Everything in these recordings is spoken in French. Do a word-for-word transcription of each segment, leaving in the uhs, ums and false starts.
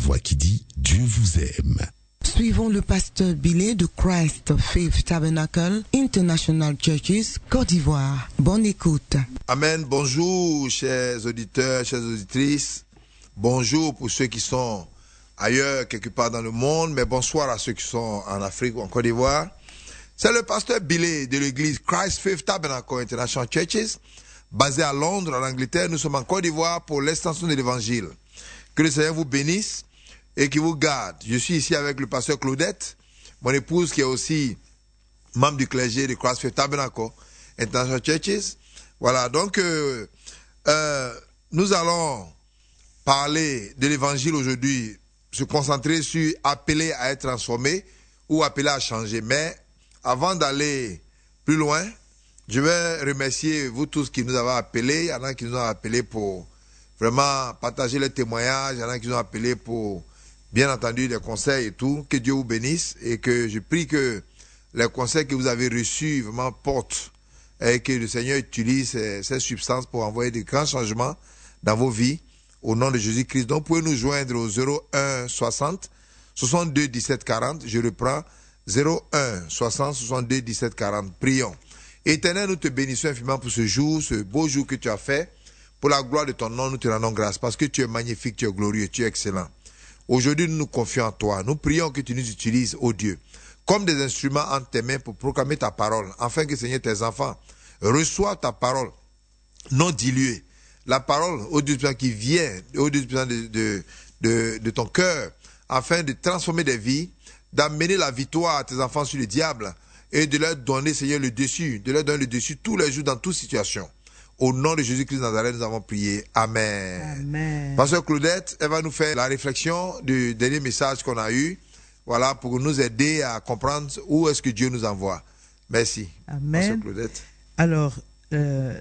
voix qui dit Dieu vous aime. Suivons le pasteur Billet de Christ Faith Tabernacle International Churches, Côte d'Ivoire. Bonne écoute. Amen. Bonjour, chers auditeurs, chères auditrices. Bonjour pour ceux qui sont ailleurs, quelque part dans le monde, mais bonsoir à ceux qui sont en Afrique ou en Côte d'Ivoire. C'est le pasteur Billet de l'église Christ Faith Tabernacle International Churches, basé à Londres, en Angleterre. Nous sommes en Côte d'Ivoire pour l'extension de l'évangile. Que le Seigneur vous bénisse et qu'il vous garde. Je suis ici avec le pasteur Claudette, mon épouse qui est aussi membre du clergé de Christ Faith Tabernacle International Churches. Voilà, donc euh, euh, nous allons parler de l'évangile aujourd'hui, se concentrer sur appeler à être transformé ou appeler à changer. Mais avant d'aller plus loin, je vais remercier vous tous qui nous avez appelés. Il y en a qui nous ont appelés pour vraiment partager les témoignages. Il y en a qui nous ont appelés pour, bien entendu, des conseils et tout. Que Dieu vous bénisse et que je prie que les conseils que vous avez reçus vraiment portent et que le Seigneur utilise ces, ces substances pour envoyer de grands changements dans vos vies. Au nom de Jésus-Christ. Donc, vous pouvez nous joindre au zéro un soixante soixante-deux dix-sept quarante. Je reprends. zéro un soixante soixante-deux dix-sept quarante. Prions. Éternel, nous te bénissons infiniment pour ce jour, ce beau jour que tu as fait. Pour la gloire de ton nom, nous te rendons grâce parce que tu es magnifique, tu es glorieux, tu es excellent. Aujourd'hui, nous nous confions en toi. Nous prions que tu nous utilises, ô Dieu, comme des instruments entre tes mains pour proclamer ta parole, afin que, Seigneur, tes enfants reçoivent ta parole non diluée. La parole, ô Dieu qui vient, ô Dieu de, de, de, de ton cœur, afin de transformer des vies, d'amener la victoire à tes enfants sur le diable et de leur donner, Seigneur, le dessus, de leur donner le dessus tous les jours dans toute situation. Au nom de Jésus-Christ de Nazareth, nous avons prié. Amen. Amen. Pasteur Claudette, elle va nous faire la réflexion du dernier message qu'on a eu, voilà, pour nous aider à comprendre où est-ce que Dieu nous envoie. Merci. Amen. Pasteur Claudette. Alors, euh,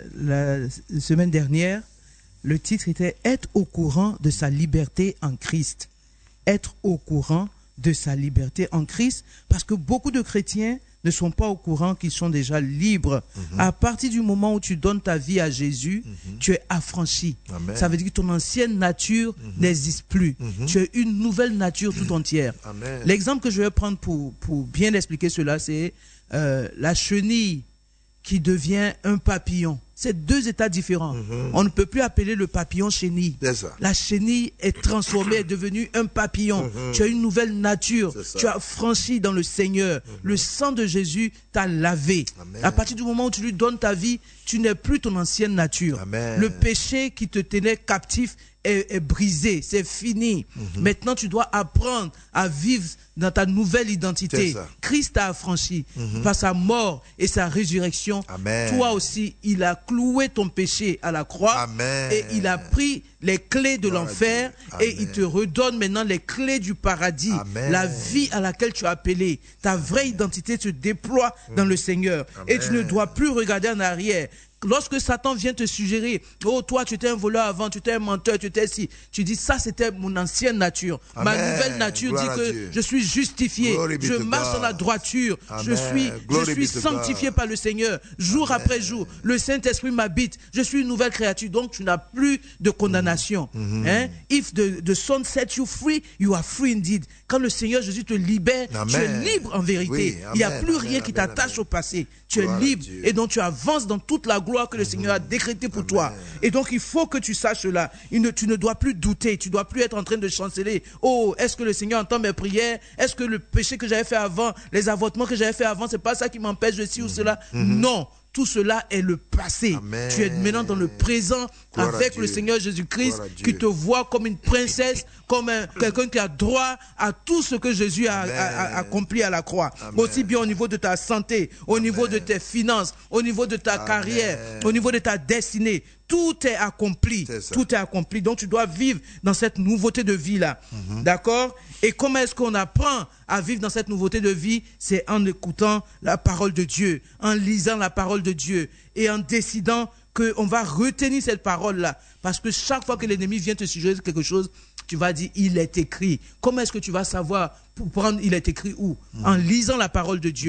la semaine dernière, le titre était « Être au courant de sa liberté en Christ ». Être au courant de sa liberté en Christ, parce que beaucoup de chrétiens ne sont pas au courant qu'ils sont déjà libres. Mm-hmm. À partir du moment où tu donnes ta vie à Jésus, mm-hmm. tu es affranchi. Amen. Ça veut dire que ton ancienne nature mm-hmm. n'existe plus. Mm-hmm. Tu es une nouvelle nature tout entière. Amen. L'exemple que je vais prendre pour, pour bien expliquer cela, c'est euh, la chenille qui devient un papillon. C'est deux états différents. Mm-hmm. On ne peut plus appeler le papillon chenille. La chenille est transformée, est devenue un papillon. Mm-hmm. Tu as une nouvelle nature. Tu as franchi dans le Seigneur. Mm-hmm. Le sang de Jésus t'a lavé. Amen. À partir du moment où tu lui donnes ta vie, tu n'es plus ton ancienne nature. Amen. Le péché qui te tenait captif est, est brisé. C'est fini. Mm-hmm. Maintenant, tu dois apprendre à vivre dans ta nouvelle identité. Christ t'a affranchi mm-hmm. par sa mort et sa résurrection. Amen. Toi aussi, il a cloué ton péché à la croix. Amen. Et il a pris les clés de l'enfer et il te redonne maintenant les clés du paradis. Amen. La vie à laquelle tu as appelé. Ta vraie identité se déploie mm. dans le Seigneur. Amen. Et tu ne dois plus regarder en arrière. Lorsque Satan vient te suggérer, oh toi tu étais un voleur avant, tu étais un menteur, tu étais si, tu dis ça c'était mon ancienne nature. Amen. Ma nouvelle nature Gloire dit que Dieu. Je suis justifié, Glory je marche dans la droiture, Amen. je suis, je suis sanctifié par le Seigneur, jour Amen. Après jour. Le Saint-Esprit m'habite, je suis une nouvelle créature, donc tu n'as plus de condamnation. Mm-hmm. Hein? If the, the Son set you free, you are free indeed. Quand le Seigneur Jésus te libère, Amen. Tu es libre en vérité. Oui, il n'y a plus Amen. Rien qui t'attache au passé. Tu Gloire es libre et donc tu avances dans toute la gloire que le Seigneur a décrété pour Amen. Toi. Et donc il faut que tu saches cela. Il ne, tu ne dois plus douter, tu ne dois plus être en train de chanceler. Oh, est-ce que le Seigneur entend mes prières? Est-ce que le péché que j'avais fait avant, les avortements que j'avais fait avant, c'est pas ça qui m'empêche de ci ou cela? Mm-hmm. Non. Tout cela est le passé. Amen. Tu es maintenant dans le présent Gloire avec le Seigneur Jésus-Christ qui te voit comme une princesse, comme un, quelqu'un qui a droit à tout ce que Jésus a, a, a accompli à la croix. Amen. Aussi bien au niveau de ta santé, au Amen. Niveau de tes finances, au niveau de ta Amen. Carrière, au niveau de ta destinée. Tout est accompli. Est tout est accompli. Donc tu dois vivre dans cette nouveauté de vie-là. Mm-hmm. D'accord? Et comment est-ce qu'on apprend à vivre dans cette nouveauté de vie? C'est en écoutant la parole de Dieu, en lisant la parole de Dieu et en décidant qu'on va retenir cette parole-là. Parce que chaque fois que l'ennemi vient te suggérer quelque chose, tu vas dire, il est écrit. Comment est-ce que tu vas savoir pour prendre, il est écrit où? Mm-hmm. En lisant la parole de Dieu. Mm-hmm.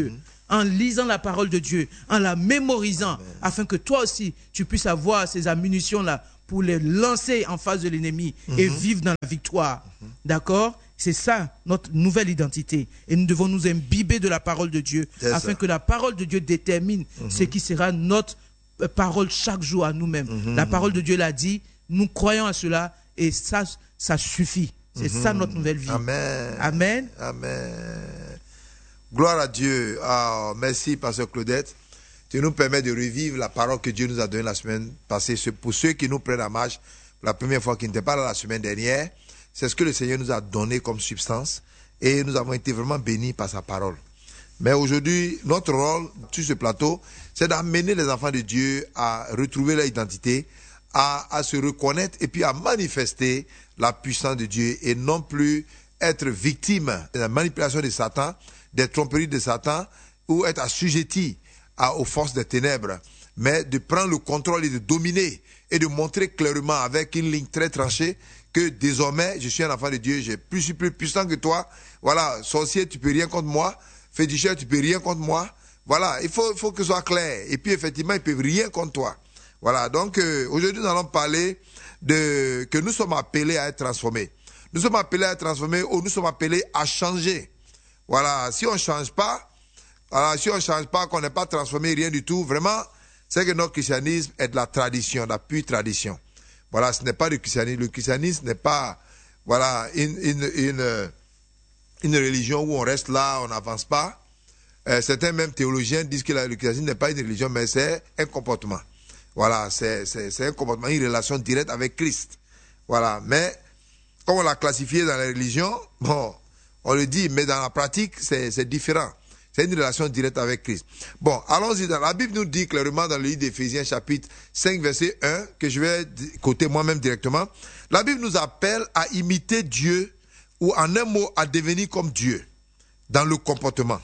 en lisant la parole de Dieu, en la mémorisant, Amen. Afin que toi aussi, tu puisses avoir ces ammunitions-là pour les lancer en face de l'ennemi mm-hmm. et vivre dans la victoire. Mm-hmm. D'accord? C'est ça, notre nouvelle identité. Et nous devons nous imbiber de la parole de Dieu, c'est afin ça. Que la parole de Dieu détermine mm-hmm. ce qui sera notre parole chaque jour à nous-mêmes. Mm-hmm. La parole de Dieu l'a dit, nous croyons à cela, et ça, ça suffit. C'est mm-hmm. ça notre nouvelle vie. Amen. Amen. Amen. Gloire à Dieu. Ah, merci, Pasteur Claudette. Tu nous permets de revivre la parole que Dieu nous a donnée la semaine passée. Pour ceux qui nous prennent en marche, la première fois qui n'étaient pas là la semaine dernière, c'est ce que le Seigneur nous a donné comme substance. Et nous avons été vraiment bénis par sa parole. Mais aujourd'hui, notre rôle sur ce plateau, c'est d'amener les enfants de Dieu à retrouver leur identité, à, à se reconnaître et puis à manifester la puissance de Dieu et non plus être victime de la manipulation de Satan, des tromperies de Satan ou être assujetti à, aux forces des ténèbres, mais de prendre le contrôle et de dominer et de montrer clairement avec une ligne très tranchée que désormais je suis un enfant de Dieu, je suis plus, plus puissant que toi. Voilà, sorcier, tu peux rien contre moi. Féticheur, tu peux rien contre moi. Voilà, il faut, il faut que ce soit clair. Et puis effectivement, ils peuvent rien contre toi. Voilà, donc euh, aujourd'hui nous allons parler de que nous sommes appelés à être transformés. Nous sommes appelés à être transformés ou nous sommes appelés à changer. Voilà, si on ne change pas, voilà, si on ne change pas, qu'on n'est pas transformé, rien du tout, vraiment, c'est que notre christianisme est de la tradition, de la pure tradition. Voilà, ce n'est pas du christianisme. Le christianisme n'est pas, voilà, une, une, une, une religion où on reste là, on n'avance pas. Euh, certains même théologiens disent que la, le christianisme n'est pas une religion, mais c'est un comportement. Voilà, c'est, c'est, c'est un comportement, une relation directe avec Christ. Voilà, mais comme on l'a classifié dans la religion, bon, on le dit, mais dans la pratique, c'est, c'est différent. C'est une relation directe avec Christ. Bon, allons-y. Dans la Bible nous dit clairement dans le livre d'Éphésiens chapitre cinq verset un, que je vais coter moi-même directement, la Bible nous appelle à imiter Dieu, ou en un mot, à devenir comme Dieu, dans le comportement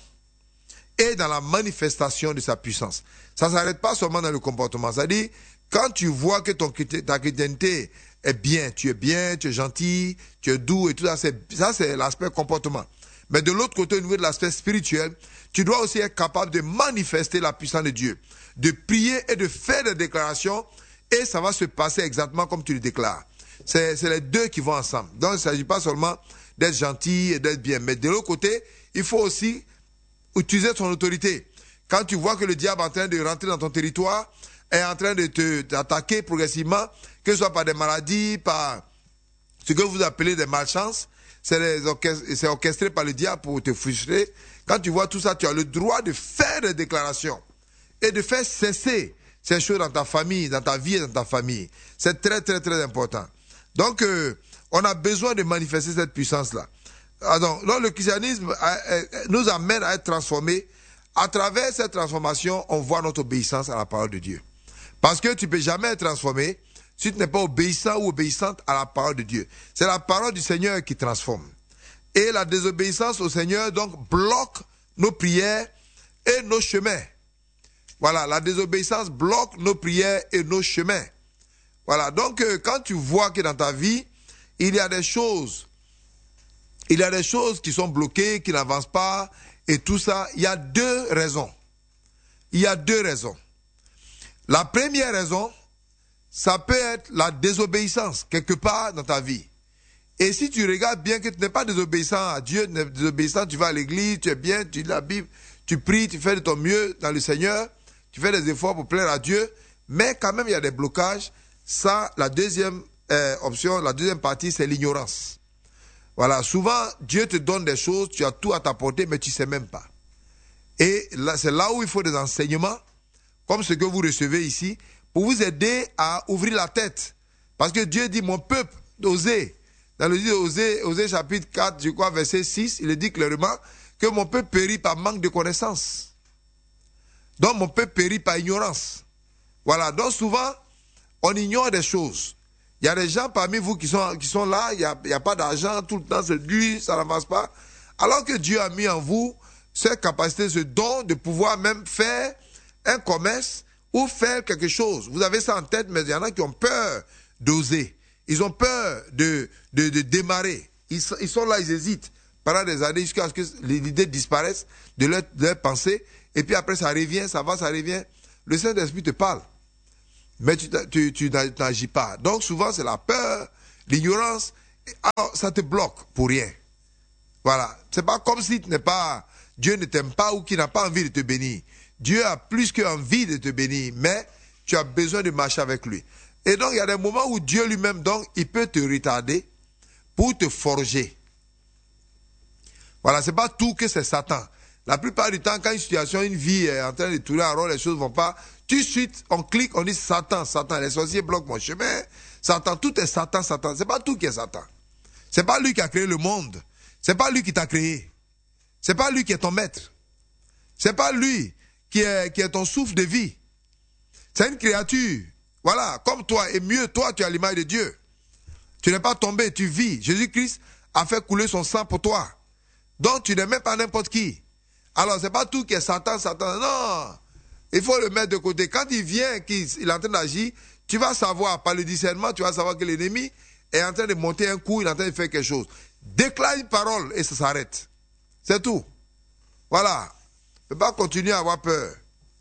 et dans la manifestation de sa puissance. Ça ne s'arrête pas seulement dans le comportement. C'est-à-dire, quand tu vois que ton, ta chrétienté est bien, tu es bien, tu es gentil, tu es doux et tout ça, c'est, ça c'est l'aspect comportement. Mais de l'autre côté, au niveau de l'aspect spirituel, tu dois aussi être capable de manifester la puissance de Dieu, de prier et de faire des déclarations, et ça va se passer exactement comme tu le déclares. C'est, c'est les deux qui vont ensemble. Donc, il ne s'agit pas seulement d'être gentil et d'être bien, mais de l'autre côté, il faut aussi utiliser son autorité. Quand tu vois que le diable est en train de rentrer dans ton territoire, est en train de te, t'attaquer progressivement, que ce soit par des maladies, par ce que vous appelez des malchances, c'est, les orchestre, c'est orchestré par le diable pour te frustrer. Quand tu vois tout ça, tu as le droit de faire des déclarations et de faire cesser ces choses dans ta famille, dans ta vie et dans ta famille. C'est très, très, très important. Donc, euh, on a besoin de manifester cette puissance-là. Alors, donc, le christianisme nous amène à être transformés. À travers cette transformation, on voit notre obéissance à la parole de Dieu. Parce que tu ne peux jamais être transformé si tu n'es pas obéissant ou obéissante à la parole de Dieu. C'est la parole du Seigneur qui transforme. Et la désobéissance au Seigneur, donc, bloque nos prières et nos chemins. Voilà, la désobéissance bloque nos prières et nos chemins. Voilà, donc, euh, quand tu vois que dans ta vie, il y a des choses, il y a des choses qui sont bloquées, qui n'avancent pas, et tout ça, il y a deux raisons. Il y a deux raisons. La première raison, ça peut être la désobéissance, quelque part dans ta vie. Et si tu regardes bien que tu n'es pas désobéissant à Dieu, tu n'es désobéissant, tu vas à l'église, tu es bien, tu lis la Bible, tu pries, tu fais de ton mieux dans le Seigneur, tu fais des efforts pour plaire à Dieu, mais quand même il y a des blocages. Ça, la deuxième euh, option, la deuxième partie, c'est l'ignorance. Voilà, souvent, Dieu te donne des choses, tu as tout à t'apporter, mais tu ne sais même pas. Et là, c'est là où il faut des enseignements, comme ce que vous recevez ici, pour vous aider à ouvrir la tête. Parce que Dieu dit, mon peuple, Osée, dans le livre Osée, Osée chapitre quatre, je crois, verset six, il est dit clairement que mon peuple périt par manque de connaissance. Donc, mon peuple périt par ignorance. Voilà, donc souvent, on ignore des choses. Il y a des gens parmi vous qui sont, qui sont là, il n'y a, il y a pas d'argent, tout le temps c'est dur, ça n'avance pas. Alors que Dieu a mis en vous cette capacité, ce don de pouvoir même faire un commerce ou faire quelque chose. Vous avez ça en tête, mais il y en a qui ont peur d'oser. Ils ont peur de, de, de démarrer. Ils, ils sont là, ils hésitent pendant des années jusqu'à ce que l'idée disparaisse de leur, de leur pensée et puis après ça revient, ça va, ça revient. Le Saint-Esprit te parle, mais tu, tu, tu n'agis pas. Donc souvent c'est la peur, l'ignorance, alors ça te bloque pour rien. Voilà, c'est pas comme si tu n'es pas, Dieu ne t'aime pas ou qu'il n'a pas envie de te bénir. Dieu a plus qu'envie de te bénir, mais tu as besoin de marcher avec lui. Et donc il y a des moments où Dieu lui-même, donc, il peut te retarder pour te forger. Voilà, c'est pas tout que c'est Satan. La plupart du temps, quand une situation, une vie est en train de tourner en rond, les choses ne vont pas, tout de suite, on clique, on dit Satan, Satan, les sorciers bloquent mon chemin, Satan, tout est Satan, Satan. C'est pas tout qui est Satan. C'est pas lui qui a créé le monde. C'est pas lui qui t'a créé. C'est pas lui qui est ton maître. C'est pas lui qui est, qui est ton souffle de vie. C'est une créature. Voilà, comme toi, et mieux, toi, tu as l'image de Dieu. Tu n'es pas tombé, tu vis. Jésus-Christ a fait couler son sang pour toi. Donc, tu n'es même pas n'importe qui. Alors, c'est pas tout qui est Satan, Satan. Non, il faut le mettre de côté. Quand il vient, qu'il il est en train d'agir, tu vas savoir, par le discernement, tu vas savoir que l'ennemi est en train de monter un coup, il est en train de faire quelque chose. Déclare une parole et ça s'arrête. C'est tout. Voilà. Ne pas continuer à avoir peur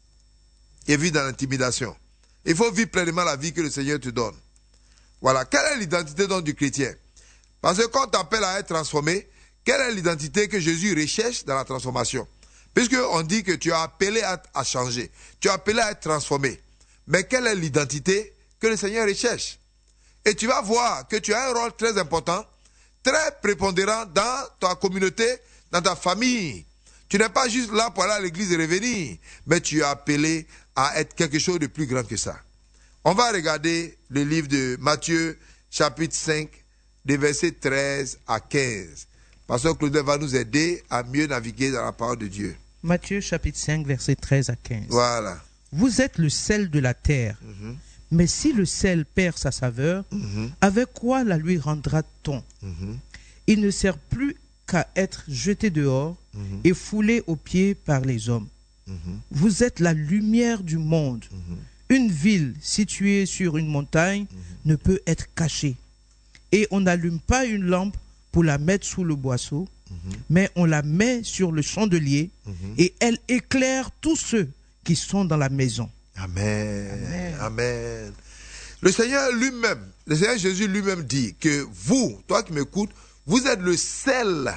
et vivre dans l'intimidation. Il faut vivre pleinement la vie que le Seigneur te donne. Voilà. Quelle est l'identité donc du chrétien? Parce que quand on t'appelle à être transformé, quelle est l'identité que Jésus recherche dans la transformation? Puisqu'on dit que tu as appelé à, à changer, tu as appelé à être transformé. Mais quelle est l'identité que le Seigneur recherche? Et tu vas voir que tu as un rôle très important, très prépondérant dans ta communauté, dans ta famille. Tu n'es pas juste là pour aller à l'église et revenir, mais tu es appelé à être quelque chose de plus grand que ça. On va regarder le livre de Matthieu, chapitre cinq, des versets treize à quinze. Pasteur Claudel va nous aider à mieux naviguer dans la parole de Dieu. Matthieu, chapitre cinq, versets treize à quinze. Voilà. Vous êtes le sel de la terre. Mm-hmm. Mais si le sel perd sa saveur, mm-hmm. avec quoi la lui rendra-t-on? Mm-hmm. Il ne sert plus qu'à être jeté dehors mm-hmm. et foulé aux pieds par les hommes. Mm-hmm. Vous êtes la lumière du monde. Mm-hmm. Une ville située sur une montagne mm-hmm. ne peut être cachée. Et on n'allume pas une lampe pour la mettre sous le boisseau, mm-hmm. mais on la met sur le chandelier mm-hmm. et elle éclaire tous ceux qui sont dans la maison. Amen. Amen. Amen. Le Seigneur lui-même, le Seigneur Jésus lui-même dit que vous, toi qui m'écoutes, vous êtes le sel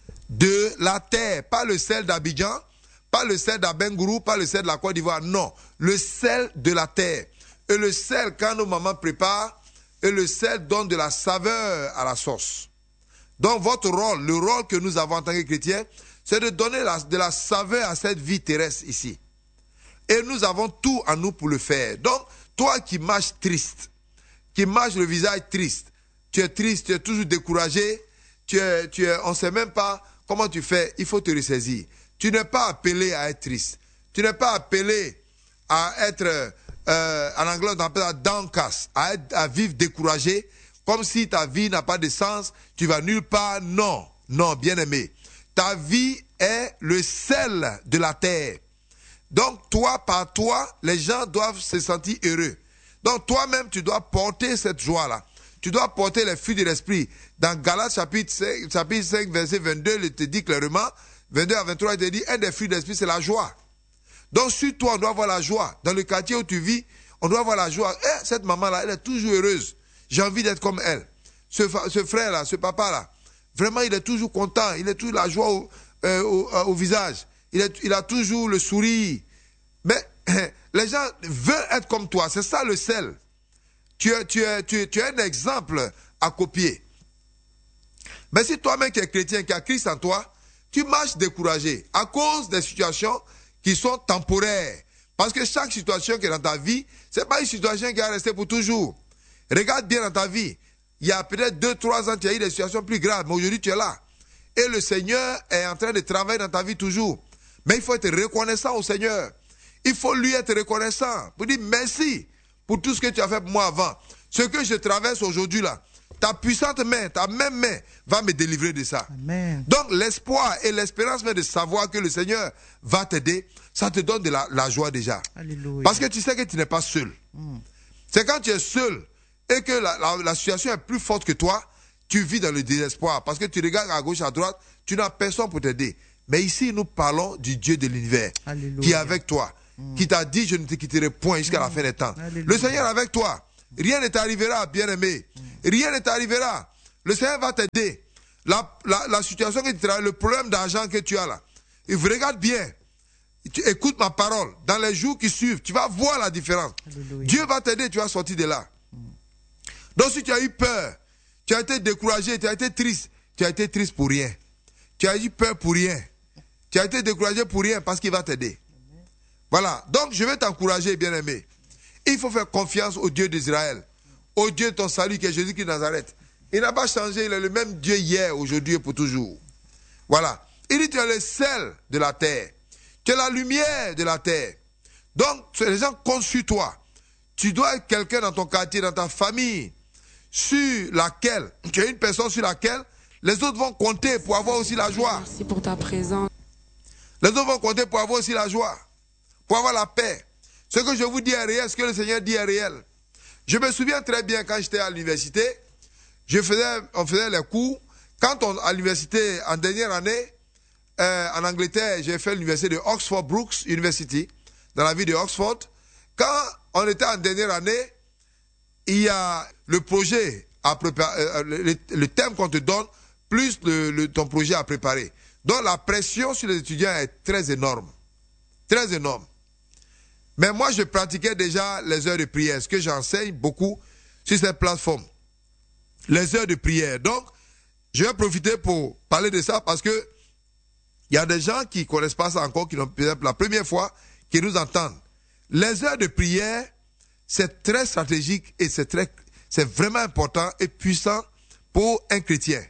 de la terre, pas le sel d'Abidjan, pas le sel d'Abengourou, pas le sel de la Côte d'Ivoire, non, le sel de la terre. Et le sel, quand nos mamans préparent, et le sel donne de la saveur à la sauce. Donc votre rôle, le rôle que nous avons en tant que chrétiens, c'est de donner la, de la saveur à cette vie terrestre ici. Et nous avons tout en nous pour le faire. Donc, toi qui marches triste, qui marches le visage triste, tu es triste, tu es toujours découragé, tu es, tu es, on ne sait même pas comment tu fais, il faut te ressaisir. Tu n'es pas appelé à être triste. Tu n'es pas appelé à être, euh, en anglais on appelle downcast, à, être, à vivre découragé, comme si ta vie n'a pas de sens, tu vas nulle part. Non, non, bien aimé. Ta vie est le sel de la terre. Donc, toi, par toi, les gens doivent se sentir heureux. Donc, toi-même, tu dois porter cette joie-là. Tu dois porter les fruits de l'esprit. Dans Galates, chapitre cinq, chapitre cinq, verset vingt-deux, il te dit clairement, vingt-deux à vingt-trois, il te dit, un des fruits de l'esprit, c'est la joie. Donc, sur toi, on doit avoir la joie. Dans le quartier où tu vis, on doit avoir la joie. Eh, cette maman-là, elle est toujours heureuse. J'ai envie d'être comme elle. Ce, ce frère-là, ce papa-là, vraiment, il est toujours content. Il a toujours la joie au, euh, au, euh, au visage. Il, est, il a toujours le sourire. Mais les gens veulent être comme toi. C'est ça le sel. Tu es, tu, es, tu, es, tu es un exemple à copier. Mais si toi-même qui es chrétien, qui as Christ en toi, tu marches découragé à cause des situations qui sont temporaires. Parce que chaque situation qui est dans ta vie, ce n'est pas une situation qui va rester pour toujours. Regarde bien dans ta vie. Il y a peut-être deux, trois ans, tu as eu des situations plus graves, mais aujourd'hui tu es là. Et le Seigneur est en train de travailler dans ta vie toujours. Mais il faut être reconnaissant au Seigneur. Il faut lui être reconnaissant. Pour dire merci pour tout ce que tu as fait pour moi avant. Ce que je traverse aujourd'hui là, ta puissante main, ta même main va me délivrer de ça. Amen. Donc l'espoir et l'espérance même de savoir que le Seigneur va t'aider, ça te donne de la, la joie déjà. Alléluia. Parce que tu sais que tu n'es pas seul. Mm. C'est quand tu es seul et que la, la, la situation est plus forte que toi, tu vis dans le désespoir. Parce que tu regardes à gauche, à droite, tu n'as personne pour t'aider. Mais ici, nous parlons du Dieu de l'univers, Alléluia. qui est avec toi, mm. qui t'a dit, je ne te quitterai point jusqu'à mm. la fin des temps. Alléluia. Le Seigneur est avec toi. Rien ne t'arrivera, bien-aimé. Mm. Rien ne t'arrivera. Le Seigneur va t'aider. La, la, la situation que tu travailles, le problème d'argent que tu as là, il vous regarde bien. Tu écoutes ma parole. Dans les jours qui suivent, tu vas voir la différence. Alléluia. Dieu va t'aider, tu vas sortir de là. Mm. Donc si tu as eu peur, tu as été découragé, tu as été triste, tu as été triste pour rien. Tu as eu peur pour rien. Tu as été découragé pour rien parce qu'il va t'aider. Voilà. Donc je vais t'encourager, bien-aimé. Il faut faire confiance au Dieu d'Israël, au Dieu de ton salut qui est Jésus-Christ de Nazareth. Il n'a pas changé, il est le même Dieu hier, aujourd'hui et pour toujours. Voilà. Il dit tu es le sel de la terre. Tu es la lumière de la terre. Donc, les gens comptent sur toi. Tu dois être quelqu'un dans ton quartier, dans ta famille, sur laquelle, tu es une personne sur laquelle les autres vont compter pour avoir aussi la joie. Merci pour ta présence. Les autres vont compter pour avoir aussi la joie, pour avoir la paix. Ce que je vous dis est réel, ce que le Seigneur dit est réel. Je me souviens très bien quand j'étais à l'université, je faisais, on faisait les cours. Quand on, à l'université, en dernière année, euh, en Angleterre, j'ai fait l'université de Oxford Brookes University, dans la ville de Oxford. Quand on était en dernière année, il y a le projet à préparer, euh, le, le thème qu'on te donne, plus le, le, ton projet à préparer. Donc la pression sur les étudiants est très énorme. Très énorme. Mais moi, je pratiquais déjà les heures de prière, ce que j'enseigne beaucoup sur cette plateforme. Les heures de prière. Donc, je vais profiter pour parler de ça parce que il y a des gens qui ne connaissent pas ça encore, qui l'ont peut-être la première fois, qui nous entendent. Les heures de prière, c'est très stratégique et c'est très, c'est vraiment important et puissant pour un chrétien.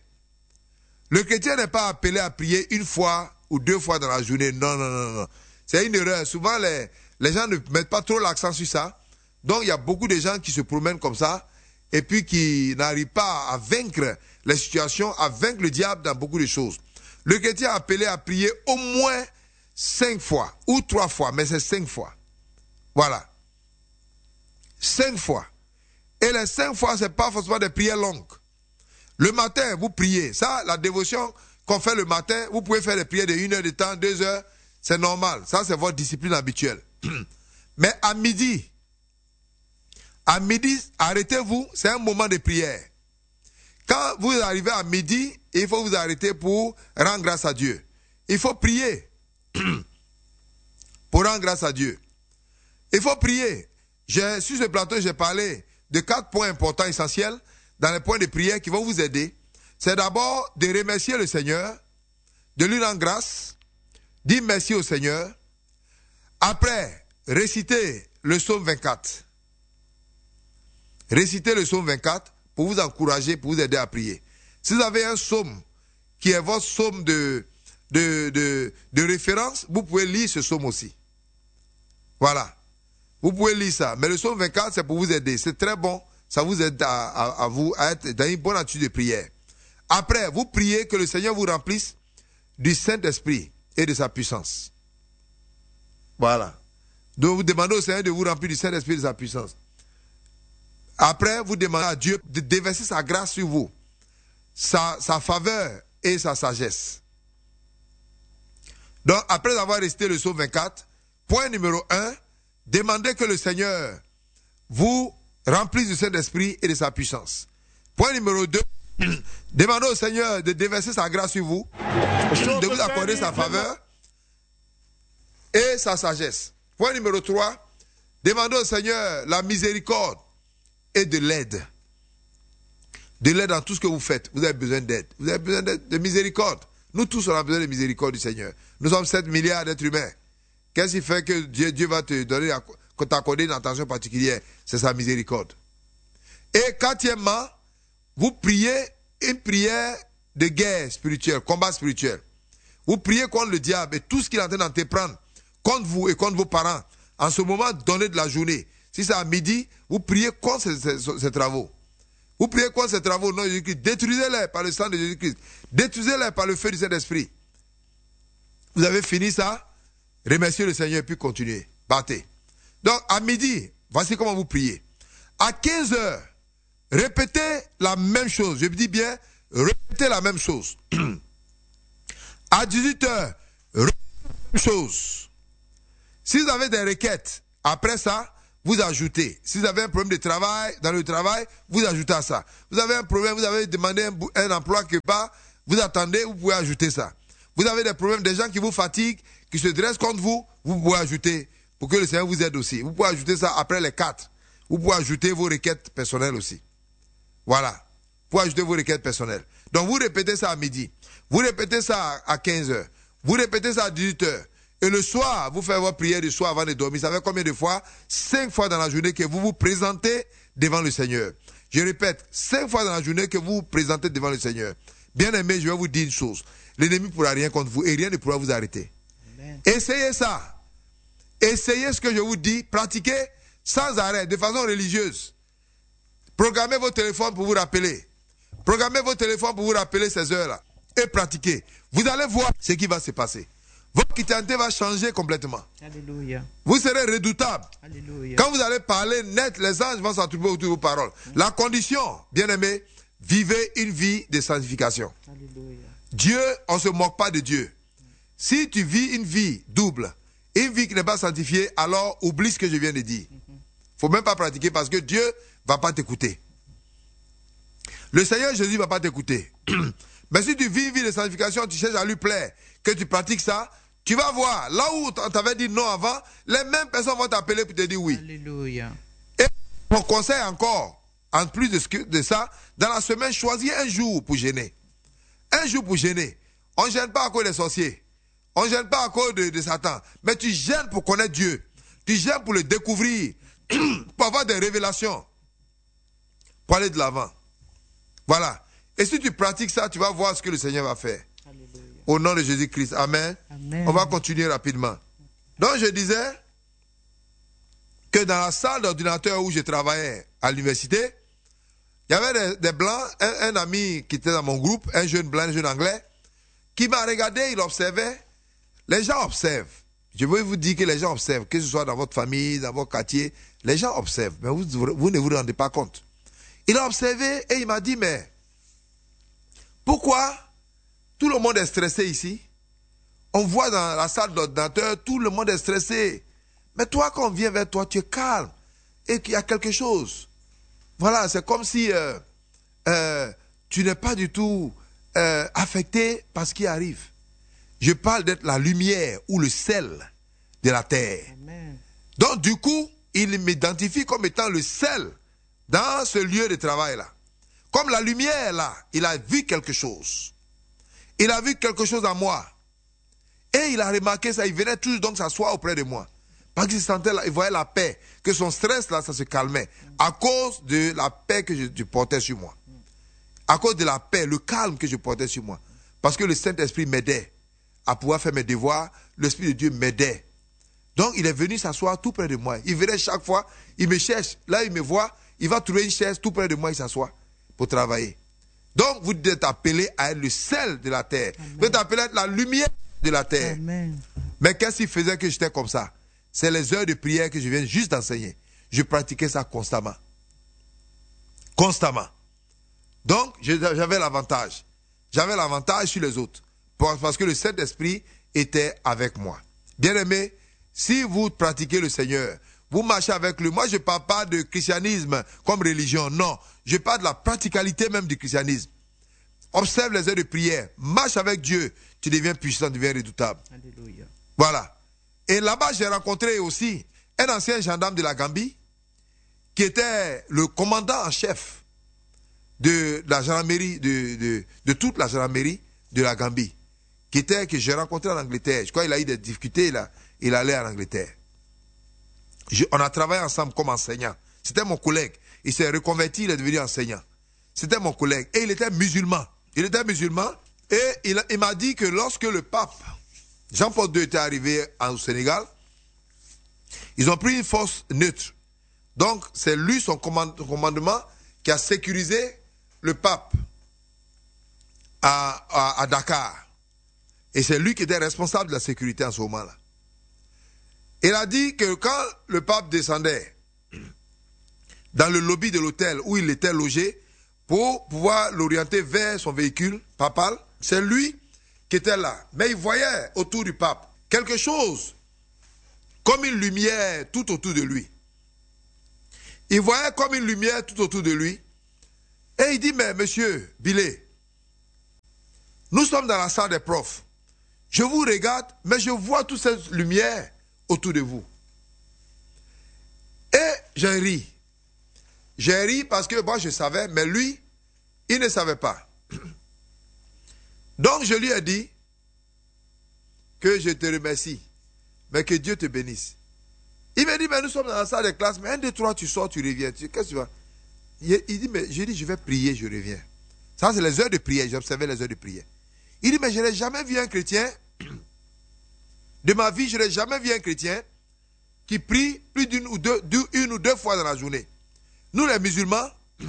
Le chrétien n'est pas appelé à prier une fois ou deux fois dans la journée. Non, non, non, non. C'est une erreur. Souvent, les, les gens ne mettent pas trop l'accent sur ça. Donc, il y a beaucoup de gens qui se promènent comme ça et puis qui n'arrivent pas à vaincre les situations, à vaincre le diable dans beaucoup de choses. Le chrétien est appelé à prier au moins cinq fois ou trois fois, mais c'est cinq fois. Voilà. Cinq fois. Et les cinq fois, ce n'est pas forcément des prières longues. Le matin, vous priez. Ça, la dévotion qu'on fait le matin, vous pouvez faire des prières de une heure de temps, deux heures, c'est normal. Ça, c'est votre discipline habituelle. Mais à midi, à midi, arrêtez-vous, c'est un moment de prière. Quand vous arrivez à midi, il faut vous arrêter pour rendre grâce à Dieu. Il faut prier pour rendre grâce à Dieu. Il faut prier. J'ai, sur ce plateau, j'ai parlé de quatre points importants, essentiels, dans les points de prière qui vont vous aider. C'est d'abord de remercier le Seigneur, de lui rendre grâce, dire merci au Seigneur. Après, réciter le psaume vingt-quatre. Réciter le psaume vingt-quatre pour vous encourager, pour vous aider à prier. Si vous avez un psaume qui est votre psaume de, de, de, de référence, vous pouvez lire ce psaume aussi. Voilà. Vous pouvez lire ça. Mais le psaume vingt-quatre, c'est pour vous aider. C'est très bon. Ça vous aide à, à, à vous à être dans une bonne attitude de prière. Après, vous priez que le Seigneur vous remplisse du Saint-Esprit et de sa puissance. Voilà. Donc vous demandez au Seigneur de vous remplir du Saint-Esprit et de sa puissance. Après, vous demandez à Dieu de déverser sa grâce sur vous, sa, sa faveur et sa sagesse. Donc, après avoir récité le psaume vingt-quatre, point numéro un, demandez que le Seigneur vous remplisse du Saint-Esprit et de sa puissance. Point numéro deux, demandez au Seigneur de déverser sa grâce sur vous, de vous accorder sa faveur et sa sagesse. Point numéro trois, demandez au Seigneur la miséricorde et de l'aide. De l'aide dans tout ce que vous faites. Vous avez besoin d'aide. Vous avez besoin d'aide, de miséricorde. Nous tous, on a besoin de miséricorde du Seigneur. Nous sommes sept milliards d'êtres humains. Qu'est-ce qui fait que Dieu, Dieu va te donner, t'accorder une attention particulière? C'est sa miséricorde. Et quatrièmement, vous priez une prière de guerre spirituelle, combat spirituel. Vous priez contre le diable et tout ce qu'il est en train d'entreprendre contre vous et contre vos parents. En ce moment, donnez de la journée. Si c'est à midi, vous priez contre ces, ces, ces travaux. Vous priez contre ces travaux au nom de Jésus-Christ. Détruisez-les par le sang de Jésus-Christ. Détruisez-les par le feu du Saint-Esprit. Vous avez fini ça? Remerciez le Seigneur et puis continuez. Battez. Donc, à midi, voici comment vous priez. À quinze heures, répétez la même chose. Je dis bien, répétez la même chose. À dix-huit heures, chose. Si vous avez des requêtes, après ça, vous ajoutez. Si vous avez un problème de travail, dans le travail, vous ajoutez à ça. Vous avez un problème, vous avez demandé un, un emploi quelque part, vous attendez, vous pouvez ajouter ça. Vous avez des problèmes, des gens qui vous fatiguent, qui se dressent contre vous, vous pouvez ajouter pour que le Seigneur vous aide aussi. Vous pouvez ajouter ça après les quatre. Vous pouvez ajouter vos requêtes personnelles aussi. Voilà. Vous pouvez ajouter vos requêtes personnelles. Donc vous répétez ça à midi. Vous répétez ça à quinze heures. Vous répétez ça à dix-huit heures. Et le soir, vous faites votre prière du soir avant de dormir. Ça fait combien de fois? Cinq fois dans la journée que vous vous présentez devant le Seigneur. Je répète, cinq fois dans la journée que vous vous présentez devant le Seigneur. Bien aimé, je vais vous dire une chose. L'ennemi ne pourra rien contre vous et rien ne pourra vous arrêter. Amen. Essayez ça. Essayez ce que je vous dis. Pratiquez sans arrêt, de façon religieuse. Programmez vos téléphones pour vous rappeler. Programmez vos téléphones pour vous rappeler ces heures-là. Et pratiquez. Vous allez voir ce qui va se passer. Votre quittanté va changer complètement. Alléluia. Vous serez redoutable. Alléluia. Quand vous allez parler net, les anges vont s'entourer autour de vos paroles. Mm. La condition, bien aimé, vivez une vie de sanctification. Alléluia. Dieu, on ne se moque pas de Dieu. Mm. Si tu vis une vie double, une vie qui n'est pas sanctifiée, alors oublie ce que je viens de dire. Il mm-hmm. ne faut même pas pratiquer parce que Dieu ne va pas t'écouter. Le Seigneur Jésus ne va pas t'écouter. Mais si tu vis une vie de sanctification, tu cherches à lui plaire, que tu pratiques ça, tu vas voir, là où on t'avait dit non avant, les mêmes personnes vont t'appeler pour te dire oui. Alléluia. Et mon conseil encore, en plus de, ce que, de ça, dans la semaine, choisis un jour pour gêner. Un jour pour gêner. On ne gêne pas à cause des sorciers. On ne gêne pas à cause de, de Satan. Mais tu gênes pour connaître Dieu. Tu gênes pour le découvrir. Pour avoir des révélations. Pour aller de l'avant. Voilà. Et si tu pratiques ça, tu vas voir ce que le Seigneur va faire. Alléluia. Au nom de Jésus-Christ. Amen. Amen. On va continuer rapidement. Donc je disais que dans la salle d'ordinateur où je travaillais à l'université, il y avait des, des blancs, un, un ami qui était dans mon groupe, un jeune blanc, un jeune anglais, qui m'a regardé, il observait. Les gens observent. Je veux vous dire que les gens observent, que ce soit dans votre famille, dans votre quartier, les gens observent, mais vous, vous ne vous rendez pas compte. Il a observé et il m'a dit, mais pourquoi tout le monde est stressé ici? On voit dans la salle d'ordinateur, tout le monde est stressé. Mais toi, quand on vient vers toi, tu es calme et qu'il y a quelque chose. Voilà, c'est comme si euh, euh, tu n'es pas du tout euh, affecté par ce qui arrive. Je parle d'être la lumière ou le sel de la terre. Amen. Donc, du coup, il m'identifie comme étant le sel dans ce lieu de travail-là. Comme la lumière, là, il a vu quelque chose. Il a vu quelque chose en moi. Et il a remarqué ça, il venait toujours donc s'asseoir auprès de moi. Parce qu'il sentait, là, il voyait la paix, que son stress, là, ça se calmait. À cause de la paix que je, je portais sur moi. À cause de la paix, le calme que je portais sur moi. Parce que le Saint-Esprit m'aidait à pouvoir faire mes devoirs. L'Esprit de Dieu m'aidait. Donc, il est venu s'asseoir tout près de moi. Il venait chaque fois, il me cherche. Là, il me voit, il va trouver une chaise tout près de moi, il s'assoit pour travailler. Donc, vous êtes appelé à être le sel de la terre. Amen. Vous êtes appelé à être la lumière de la terre. Amen. Mais qu'est-ce qui faisait que j'étais comme ça? C'est les heures de prière que je viens juste d'enseigner. Je pratiquais ça constamment. Constamment. Donc, j'avais l'avantage. J'avais l'avantage sur les autres. Parce que le Saint-Esprit était avec moi. Bien aimé, si vous pratiquez le Seigneur, vous marchez avec lui. Moi, je ne parle pas de christianisme comme religion. Non. Je parle de la praticalité même du christianisme. Observe les heures de prière. Marche avec Dieu. Tu deviens puissant, tu deviens redoutable. Alléluia. Voilà. Et là-bas, j'ai rencontré aussi un ancien gendarme de la Gambie qui était le commandant en chef de la gendarmerie, de, de, de toute la gendarmerie de la Gambie, qui était, que j'ai rencontré en Angleterre. Je crois qu'il a eu des difficultés, là. Il allait en Angleterre. Je, on a travaillé ensemble comme enseignant. C'était mon collègue. Il s'est reconverti, il est devenu enseignant. C'était mon collègue. Et il était musulman. Il était musulman. Et il, il m'a dit que lorsque le pape Jean-Paul deux était arrivé au Sénégal, ils ont pris une force neutre. Donc, c'est lui, son commandement, qui a sécurisé le pape à, à, à Dakar. Et c'est lui qui était responsable de la sécurité en ce moment-là. Il a dit que quand le pape descendait dans le lobby de l'hôtel où il était logé, pour pouvoir l'orienter vers son véhicule papal, c'est lui qui était là. Mais il voyait autour du pape quelque chose comme une lumière tout autour de lui. Il voyait comme une lumière tout autour de lui. Et il dit, mais monsieur Bilé, nous sommes dans la salle des profs. Je vous regarde, mais je vois toute cette lumière autour de vous. Et j'ai ri. J'ai ri parce que moi je savais, mais lui, il ne savait pas. Donc je lui ai dit que je te remercie, mais que Dieu te bénisse. Il m'a dit, mais nous sommes dans la salle de classe, mais un, deux, trois, tu sors, tu reviens. Qu'est-ce que tu vas? Il, il dit, mais je dis, je vais prier, je reviens. Ça, c'est les heures de prière. J'observais les heures de prière. Il dit, mais je n'ai jamais vu un chrétien, de ma vie, je n'ai jamais vu un chrétien qui prie plus d'une ou deux, une ou deux fois dans la journée. Nous, les musulmans,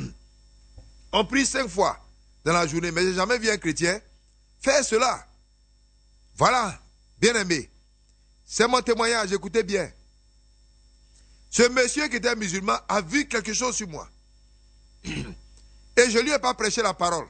on prie cinq fois dans la journée, mais je n'ai jamais vu un chrétien faire cela. Voilà, bien aimé. C'est mon témoignage, écoutez bien. Ce monsieur qui était musulman a vu quelque chose sur moi. Et je ne lui ai pas prêché la parole.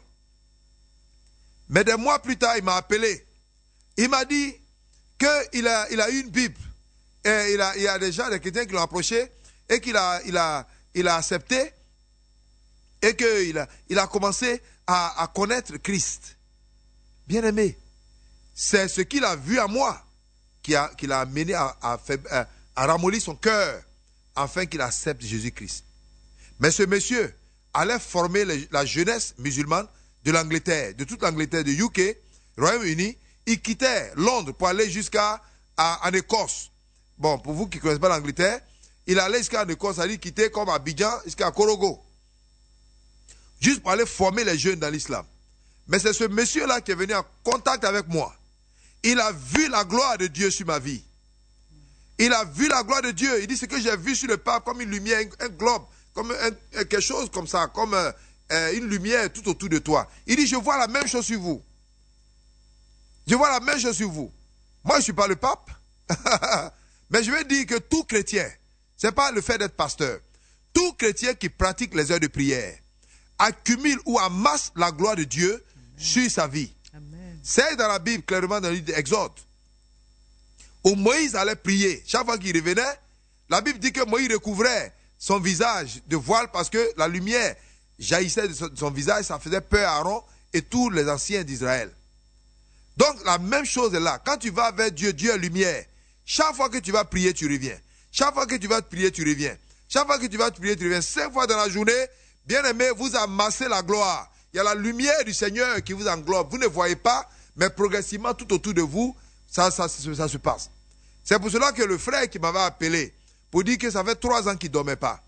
Mais des mois plus tard, il m'a appelé. Il m'a dit qu'il a, il a eu une Bible. Et il, a, il y a des gens, des chrétiens qui l'ont approché et qu'il a, il a, il a accepté et qu'il a, il a commencé à, à connaître Christ. Bien aimé, c'est ce qu'il a vu à moi qui a, qui l'a amené à, à, à, à ramollir son cœur afin qu'il accepte Jésus-Christ. Mais ce monsieur allait former le, la jeunesse musulmane de l'Angleterre, de toute l'Angleterre, de U K, Royaume-Uni. Il quittait Londres pour aller jusqu'à en Écosse. Bon, pour vous qui ne connaissez pas l'Angleterre, il allait jusqu'à Écosse, c'est-à-dire quitter comme Abidjan jusqu'à Korogo. Juste pour aller former les jeunes dans l'islam. Mais c'est ce monsieur-là qui est venu en contact avec moi. Il a vu la gloire de Dieu sur ma vie. Il a vu la gloire de Dieu. Il dit, ce que j'ai vu sur le pape comme une lumière, un, un globe, comme un, un, quelque chose comme ça, comme euh, euh, une lumière tout autour de toi. Il dit, je vois la même chose sur vous. Je vois la même chose sur vous. Moi, je ne suis pas le pape. Mais je veux dire que tout chrétien, ce n'est pas le fait d'être pasteur, tout chrétien qui pratique les heures de prière accumule ou amasse la gloire de Dieu Amen. Sur sa vie. C'est dans la Bible, clairement dans le livre d'Exode, où Moïse allait prier. Chaque fois qu'il revenait, la Bible dit que Moïse recouvrait son visage de voile parce que la lumière jaillissait de son, de son visage, ça faisait peur à Aaron et tous les anciens d'Israël. Donc la même chose est là. Quand tu vas vers Dieu, Dieu est lumière. Chaque fois que tu vas prier, tu reviens. Chaque fois que tu vas prier, tu reviens. Chaque fois que tu vas prier, tu reviens. Cinq fois dans la journée, bien aimé, vous amassez la gloire. Il y a la lumière du Seigneur qui vous englobe. Vous ne voyez pas, mais progressivement, tout autour de vous, ça, ça, ça, ça se passe. C'est pour cela que le frère qui m'avait appelé, pour dire que ça fait trois ans qu'il ne dormait pas,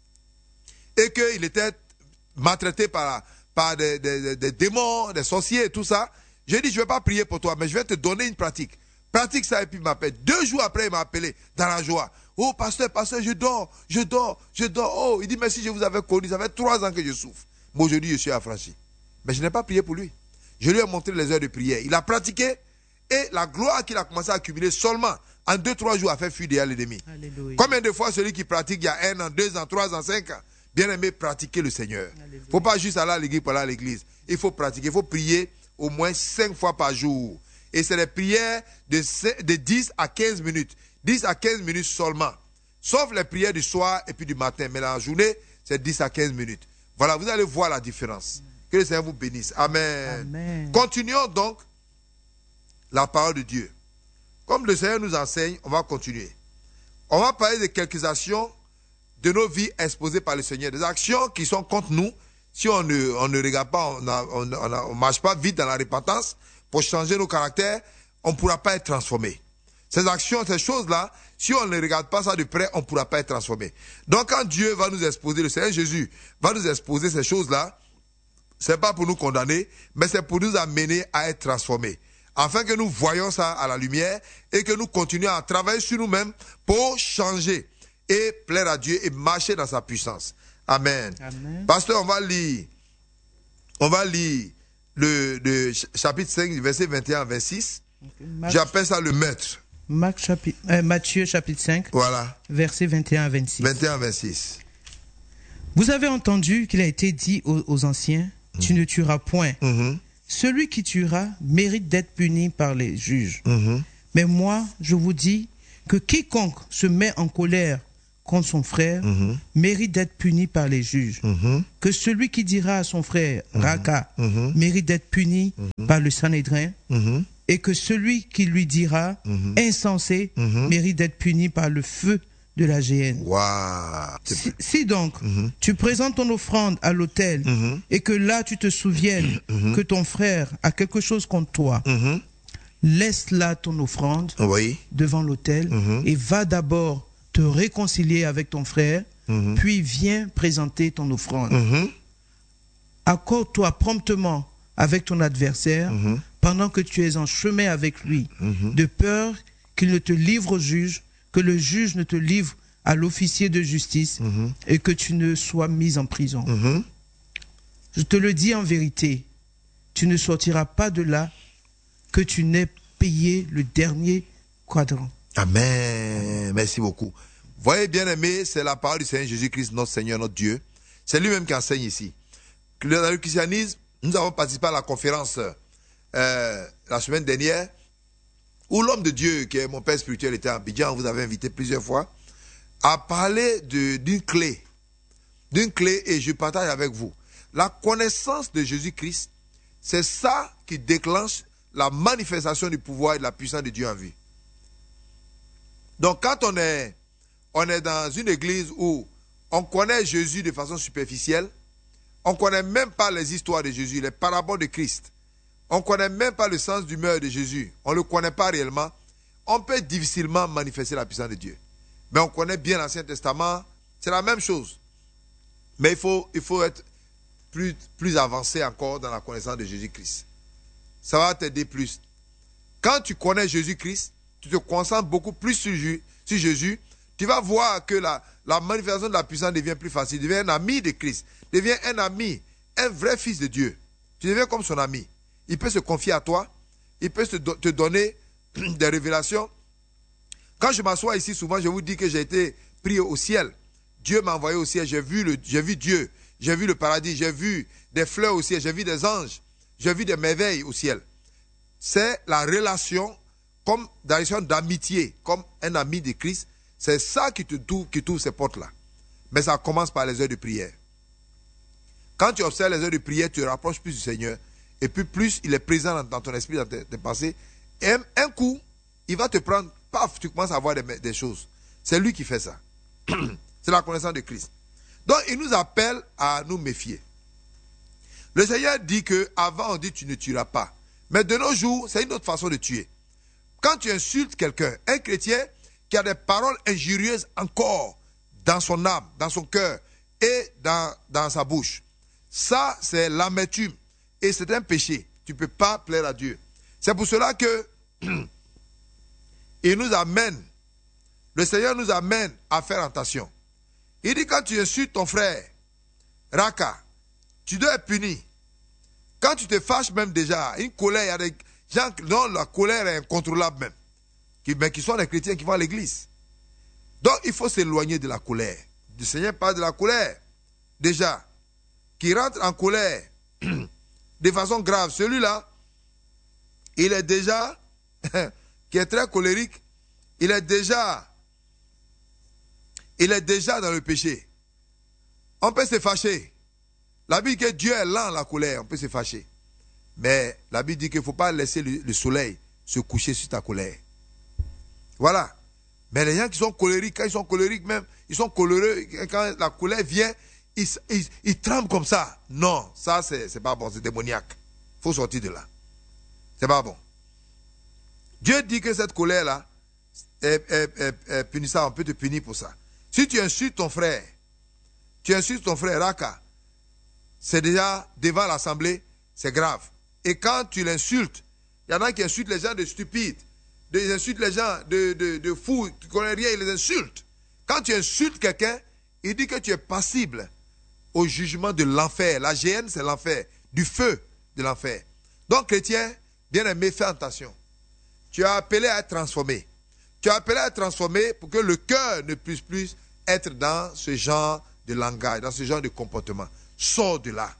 et qu'il était maltraité par, par des, des, des démons, des sorciers et tout ça, j'ai dit, je ne vais pas prier pour toi, mais je vais te donner une pratique. Pratique ça et puis il m'appelle. Deux jours après, il m'a appelé dans la joie. Oh, pasteur, pasteur, je dors, je dors, je dors. Oh, il dit, mais si je vous avais connu, ça fait trois ans que je souffre. Moi, aujourd'hui, je suis affranchi. Mais je n'ai pas prié pour lui. Je lui ai montré les heures de prière. Il a pratiqué et la gloire qu'il a commencé à accumuler seulement en deux, trois jours a fait fuir derrière l'ennemi. Combien de fois celui qui pratique il y a un an, deux ans, trois ans, cinq ans, bien aimé pratiquer le Seigneur. Il ne faut pas juste aller à l'église pour aller à l'église. Il faut pratiquer, il faut prier au moins cinq fois par jour. Et c'est des prières de, de dix à quinze minutes. dix à quinze minutes seulement. Sauf les prières du soir et puis du matin. Mais la journée, c'est dix à quinze minutes. Voilà, vous allez voir la différence. Que le Seigneur vous bénisse. Amen. Amen. Continuons donc la parole de Dieu. Comme le Seigneur nous enseigne, on va continuer. On va parler de quelques actions de nos vies exposées par le Seigneur. Des actions qui sont contre nous. Si on ne, on ne regarde pas, on ne marche pas vite dans la repentance pour changer nos caractères, on ne pourra pas être transformé. Ces actions, ces choses-là, si on ne regarde pas ça de près, on ne pourra pas être transformé. Donc quand Dieu va nous exposer, le Seigneur Jésus va nous exposer ces choses-là, ce n'est pas pour nous condamner, mais c'est pour nous amener à être transformés. Afin que nous voyions ça à la lumière et que nous continuions à travailler sur nous-mêmes pour changer et plaire à Dieu et marcher dans sa puissance. Amen. Amen. Pasteur, on va lire, on va lire le, le chapitre cinq, verset vingt et un à vingt-six. Okay. J'appelle ça le maître. Marc chapitre, euh, Matthieu chapitre cinq, voilà. Verset vingt et un à vingt-six. vingt et un à vingt-six. Vous avez entendu qu'il a été dit aux, aux anciens, mmh. tu ne tueras point. Mmh. Celui qui tuera mérite d'être puni par les juges. Mmh. Mais moi, je vous dis que quiconque se met en colère contre son frère mm-hmm. mérite d'être puni par les juges. Mm-hmm. Que celui qui dira à son frère, mm-hmm. Raka, mm-hmm. mérite d'être puni mm-hmm. par le Sanhédrin. Mm-hmm. Et que celui qui lui dira, mm-hmm. insensé, mm-hmm. mérite d'être puni par le feu de la géhenne. Wow. Si, si donc, mm-hmm. tu présentes ton offrande à l'autel mm-hmm. et que là tu te souviennes mm-hmm. que ton frère a quelque chose contre toi, mm-hmm. laisse là ton offrande oui. devant l'autel mm-hmm. et va d'abord te réconcilier avec ton frère, mm-hmm. puis viens présenter ton offrande. Mm-hmm. Accorde-toi promptement avec ton adversaire mm-hmm. pendant que tu es en chemin avec lui, mm-hmm. de peur qu'il ne te livre au juge, que le juge ne te livre à l'officier de justice mm-hmm. et que tu ne sois mis en prison. Mm-hmm. Je te le dis en vérité, tu ne sortiras pas de là que tu n'aies payé le dernier quadrant. Amen. Merci beaucoup. Voyez, bien aimé, c'est la parole du Seigneur Jésus-Christ, notre Seigneur, notre Dieu. C'est lui-même qui enseigne ici. Dans le christianisme, nous avons participé à la conférence euh, la semaine dernière, où l'homme de Dieu, qui est mon père spirituel, était à Abidjan, on vous avait invité plusieurs fois, a parlé d'une clé. D'une clé, et je partage avec vous. La connaissance de Jésus-Christ, c'est ça qui déclenche la manifestation du pouvoir et de la puissance de Dieu en vie. Donc quand on est, on est dans une église où on connaît Jésus de façon superficielle, on ne connaît même pas les histoires de Jésus, les paraboles de Christ, on ne connaît même pas le sens d'humeur de Jésus, on ne le connaît pas réellement, on peut difficilement manifester la puissance de Dieu. Mais on connaît bien l'Ancien Testament, c'est la même chose. Mais il faut, il faut être plus, plus avancé encore dans la connaissance de Jésus-Christ. Ça va t'aider plus. Quand tu connais Jésus-Christ, tu te concentres beaucoup plus sur, sur Jésus, tu vas voir que la, la manifestation de la puissance devient plus facile. Tu deviens un ami de Christ, tu deviens un ami, un vrai fils de Dieu. Tu deviens comme son ami. Il peut se confier à toi, il peut te, te donner des révélations. Quand je m'assois ici, souvent je vous dis que j'ai été pris au ciel. Dieu m'a envoyé au ciel, j'ai vu, le, j'ai vu Dieu, j'ai vu le paradis, j'ai vu des fleurs au ciel, j'ai vu des anges, j'ai vu des merveilles au ciel. C'est la relation comme dans la relation d'amitié, comme un ami de Christ, c'est ça qui te t'ouvre, qui t'ouvre ces portes-là. Mais ça commence par les heures de prière. Quand tu observes les heures de prière, tu te rapproches plus du Seigneur, et puis plus il est présent dans, dans ton esprit, dans tes, tes pensées, et un, un coup, il va te prendre, paf, tu commences à voir des, des choses. C'est lui qui fait ça. C'est la connaissance de Christ. Donc, il nous appelle à nous méfier. Le Seigneur dit que avant on dit tu ne tueras pas. Mais de nos jours, c'est une autre façon de tuer. Quand tu insultes quelqu'un, un chrétien qui a des paroles injurieuses encore dans son âme, dans son cœur et dans, dans sa bouche, ça c'est l'amertume et c'est un péché. Tu ne peux pas plaire à Dieu. C'est pour cela que il nous amène, le Seigneur nous amène à faire attention. Il dit quand tu insultes ton frère, Raka, tu dois être puni. Quand tu te fâches même déjà, une colère, il y a des gens dont la colère est incontrôlable même, qui, mais qui sont des chrétiens qui vont à l'église. Donc il faut s'éloigner de la colère. Le Seigneur parle de la colère, déjà, qui rentre en colère de façon grave. Celui-là, il est déjà, qui est très colérique, il est déjà, il est déjà dans le péché. On peut se fâcher. La Bible dit que Dieu est lent à la colère, on peut se fâcher. Mais la Bible dit qu'il ne faut pas laisser le, le soleil se coucher sur ta colère. Voilà. Mais les gens qui sont colériques, quand ils sont colériques même, ils sont coléreux, quand la colère vient, ils, ils, ils tremblent comme ça. Non, ça c'est pas bon, c'est démoniaque. Il faut sortir de là. C'est pas bon. Dieu dit que cette colère-là est, est, est, est punissable, on peut te punir pour ça. Si tu insultes ton frère, tu insultes ton frère Raka, c'est déjà devant l'assemblée, c'est grave. Et quand tu l'insultes, il y en a qui insultent les gens de stupides, ils insultent les gens de, de, de fous, tu ne connais rien, ils les insultent. Quand tu insultes quelqu'un, il dit que tu es passible au jugement de l'enfer. La géhenne, c'est l'enfer, du feu de l'enfer. Donc, chrétien, bien aimé, fais attention. Tu as appelé à être transformé. Tu as appelé à être transformé pour que le cœur ne puisse plus être dans ce genre de langage, dans ce genre de comportement. Sors de là.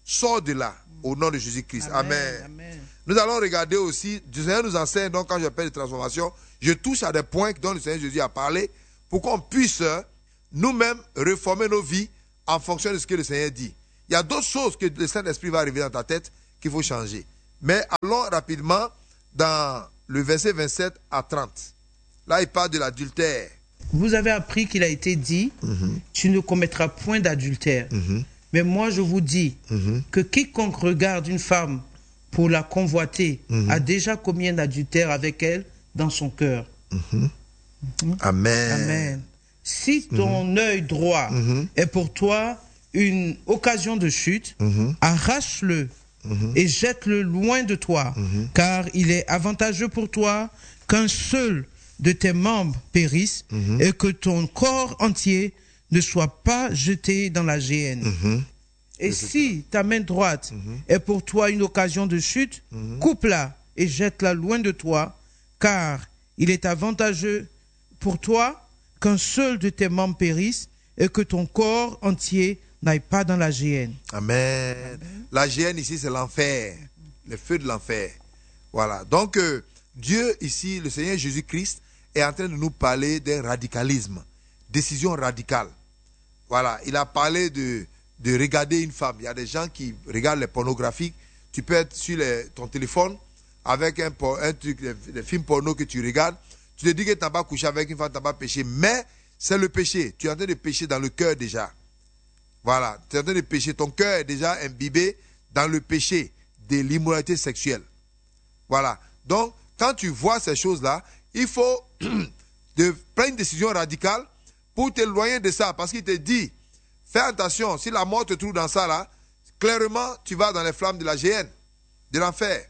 Sors de là, au nom de Jésus-Christ. Amen. Amen. Amen. Nous allons regarder aussi, le Seigneur nous enseigne, donc quand je parle de transformation, je touche à des points dont le Seigneur Jésus a parlé, pour qu'on puisse nous-mêmes réformer nos vies en fonction de ce que le Seigneur dit. Il y a d'autres choses que le Saint-Esprit va arriver dans ta tête qu'il faut changer. Mais allons rapidement dans le verset vingt-sept à trente. Là, il parle de l'adultère. Vous avez appris qu'il a été dit, mm-hmm. tu ne commettras point d'adultère. Mm-hmm. Mais moi, je vous dis mm-hmm. que quiconque regarde une femme pour la convoiter mm-hmm. a déjà commis un adultère avec elle dans son cœur. Mm-hmm. Mm-hmm. Amen. Amen. Si ton mm-hmm. œil droit mm-hmm. est pour toi une occasion de chute, mm-hmm. arrache-le mm-hmm. et jette-le loin de toi, mm-hmm. car il est avantageux pour toi qu'un seul de tes membres périsse mm-hmm. et que ton corps entier ne soit pas jeté dans la géhenne. Mm-hmm. Et si ta main droite mm-hmm. est pour toi une occasion de chute, mm-hmm. coupe-la et jette-la loin de toi, car il est avantageux pour toi qu'un seul de tes membres périsse et que ton corps entier n'aille pas dans la géhenne. Amen. Amen. La géhenne ici, c'est l'enfer, le feu de l'enfer. Voilà. Donc, euh, Dieu ici, le Seigneur Jésus-Christ, est en train de nous parler d'un radicalisme, décision radicale. Voilà, il a parlé de, de regarder une femme. Il y a des gens qui regardent les pornographiques. Tu peux être sur les, ton téléphone avec un, un truc, les, les films porno que tu regardes. Tu te dis que tu n'as pas couché avec une femme, tu n'as pas péché. Mais c'est le péché. Tu es en train de pécher dans le cœur déjà. Voilà, tu es en train de pécher. Ton cœur est déjà imbibé dans le péché de l'immoralité sexuelle. Voilà. Donc, quand tu vois ces choses-là, il faut de prendre une décision radicale pour t'éloigner de ça. Parce qu'il te dit, fais attention, si la mort te trouve dans ça, là, clairement, tu vas dans les flammes de la géhenne, de l'enfer.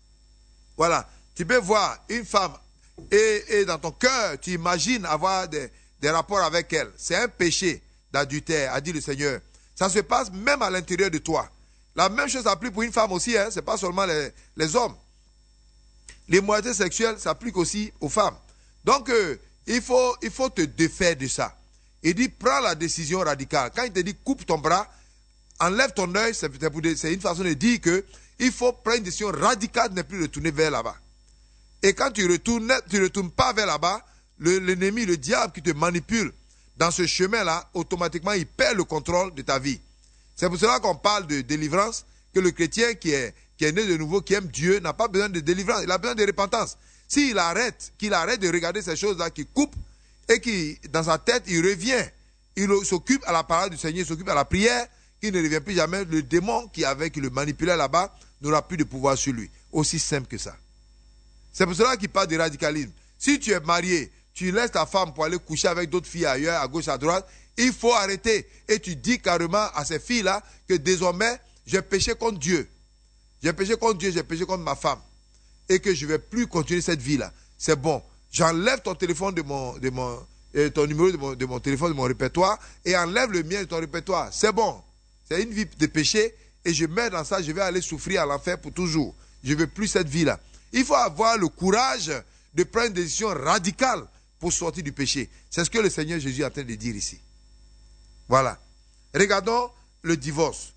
Voilà. Tu peux voir une femme et, et dans ton cœur, tu imagines avoir des, des rapports avec elle. C'est un péché d'adultère, a dit le Seigneur. Ça se passe même à l'intérieur de toi. La même chose s'applique pour une femme aussi, hein. Ce n'est pas seulement les, les hommes. L'immoralité sexuelle s'applique aussi aux femmes. Donc, euh, il, faut, il faut te défaire de ça. Il dit, prends la décision radicale. Quand il te dit, coupe ton bras, enlève ton œil, c'est une façon de dire que il faut prendre une décision radicale de ne plus retourner vers là-bas. Et quand tu retournes, tu ne retournes pas vers là-bas, l'ennemi, le, le diable qui te manipule dans ce chemin-là, automatiquement, il perd le contrôle de ta vie. C'est pour cela qu'on parle de délivrance, que le chrétien qui est, qui est né de nouveau, qui aime Dieu, n'a pas besoin de délivrance, il a besoin de repentance. S'il arrête, qu'il arrête de regarder ces choses-là, qu'il coupe, et qui dans sa tête, il revient, il s'occupe à la parole du Seigneur, il s'occupe à la prière, qu'il ne revient plus jamais, le démon qui avait, qui le manipulait là-bas, n'aura plus de pouvoir sur lui. Aussi simple que ça. C'est pour cela qu'il parle de radicalisme. Si tu es marié, tu laisses ta femme pour aller coucher avec d'autres filles ailleurs, à gauche, à droite, il faut arrêter. Et tu dis carrément à ces filles-là que désormais, j'ai péché contre Dieu. J'ai péché contre Dieu, j'ai péché contre ma femme. Et que je ne vais plus continuer cette vie-là. C'est bon. J'enlève ton téléphone de mon, de mon, euh, ton numéro de mon, de mon téléphone, de mon répertoire, et enlève le mien de ton répertoire. C'est bon. C'est une vie de péché, et je mets dans ça, je vais aller souffrir à l'enfer pour toujours. Je ne veux plus cette vie-là. Il faut avoir le courage de prendre une décision radicale pour sortir du péché. C'est ce que le Seigneur Jésus est en train de dire ici. Voilà. Regardons le divorce.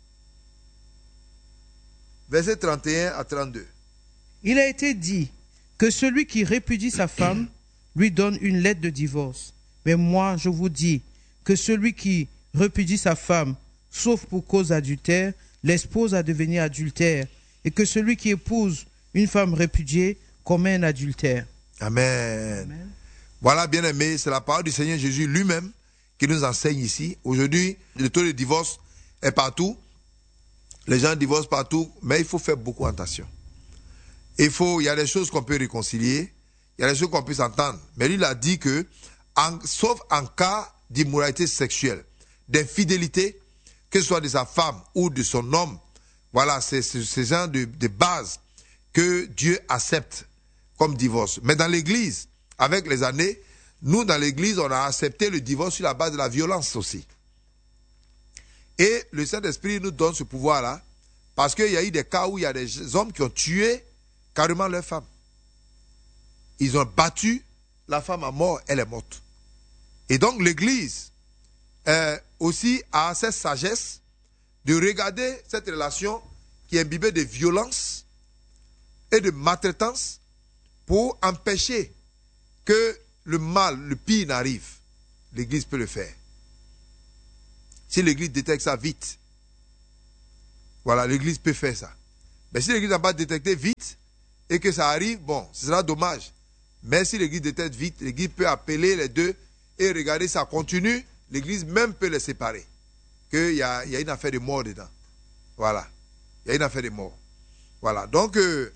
Verset trente et un à trente-deux. Il a été dit que celui qui répudie sa femme lui donne une lettre de divorce. Mais moi, je vous dis que celui qui répudie sa femme, sauf pour cause d'adultère, l'expose à devenir adultère, et que celui qui épouse une femme répudiée commet un adultère. Amen. Amen. Voilà, bien-aimés, c'est la parole du Seigneur Jésus lui-même qui nous enseigne ici. Aujourd'hui, le taux de divorce est partout. Les gens divorcent partout, mais il faut faire beaucoup attention. Il faut, il y a des choses qu'on peut réconcilier, il y a des choses qu'on peut s'entendre. Mais lui, il a dit que, en, sauf en cas d'immoralité sexuelle, d'infidélité, que ce soit de sa femme ou de son homme, voilà, c'est ce genre de, de base que Dieu accepte comme divorce. Mais dans l'église, avec les années, nous, dans l'église, on a accepté le divorce sur la base de la violence aussi. Et le Saint-Esprit nous donne ce pouvoir-là, parce qu'il y a eu des cas où il y a des hommes qui ont tué carrément leur femme. Ils ont battu la femme à mort, elle est morte. Et donc l'église euh, aussi a cette sagesse de regarder cette relation qui est imbibée de violence et de maltraitance pour empêcher que le mal, le pire n'arrive. L'Église peut le faire. Si l'Église détecte ça vite, voilà, l'Église peut faire ça. Mais si l'Église n'a pas détecté vite et que ça arrive, bon, ce sera dommage. Mais si l'Église détecte vite, l'Église peut appeler les deux et regarder ça continue. L'Église même peut les séparer. Qu'il y a, il y a une affaire de mort dedans. Voilà. Il y a une affaire de mort. Voilà. Donc, euh,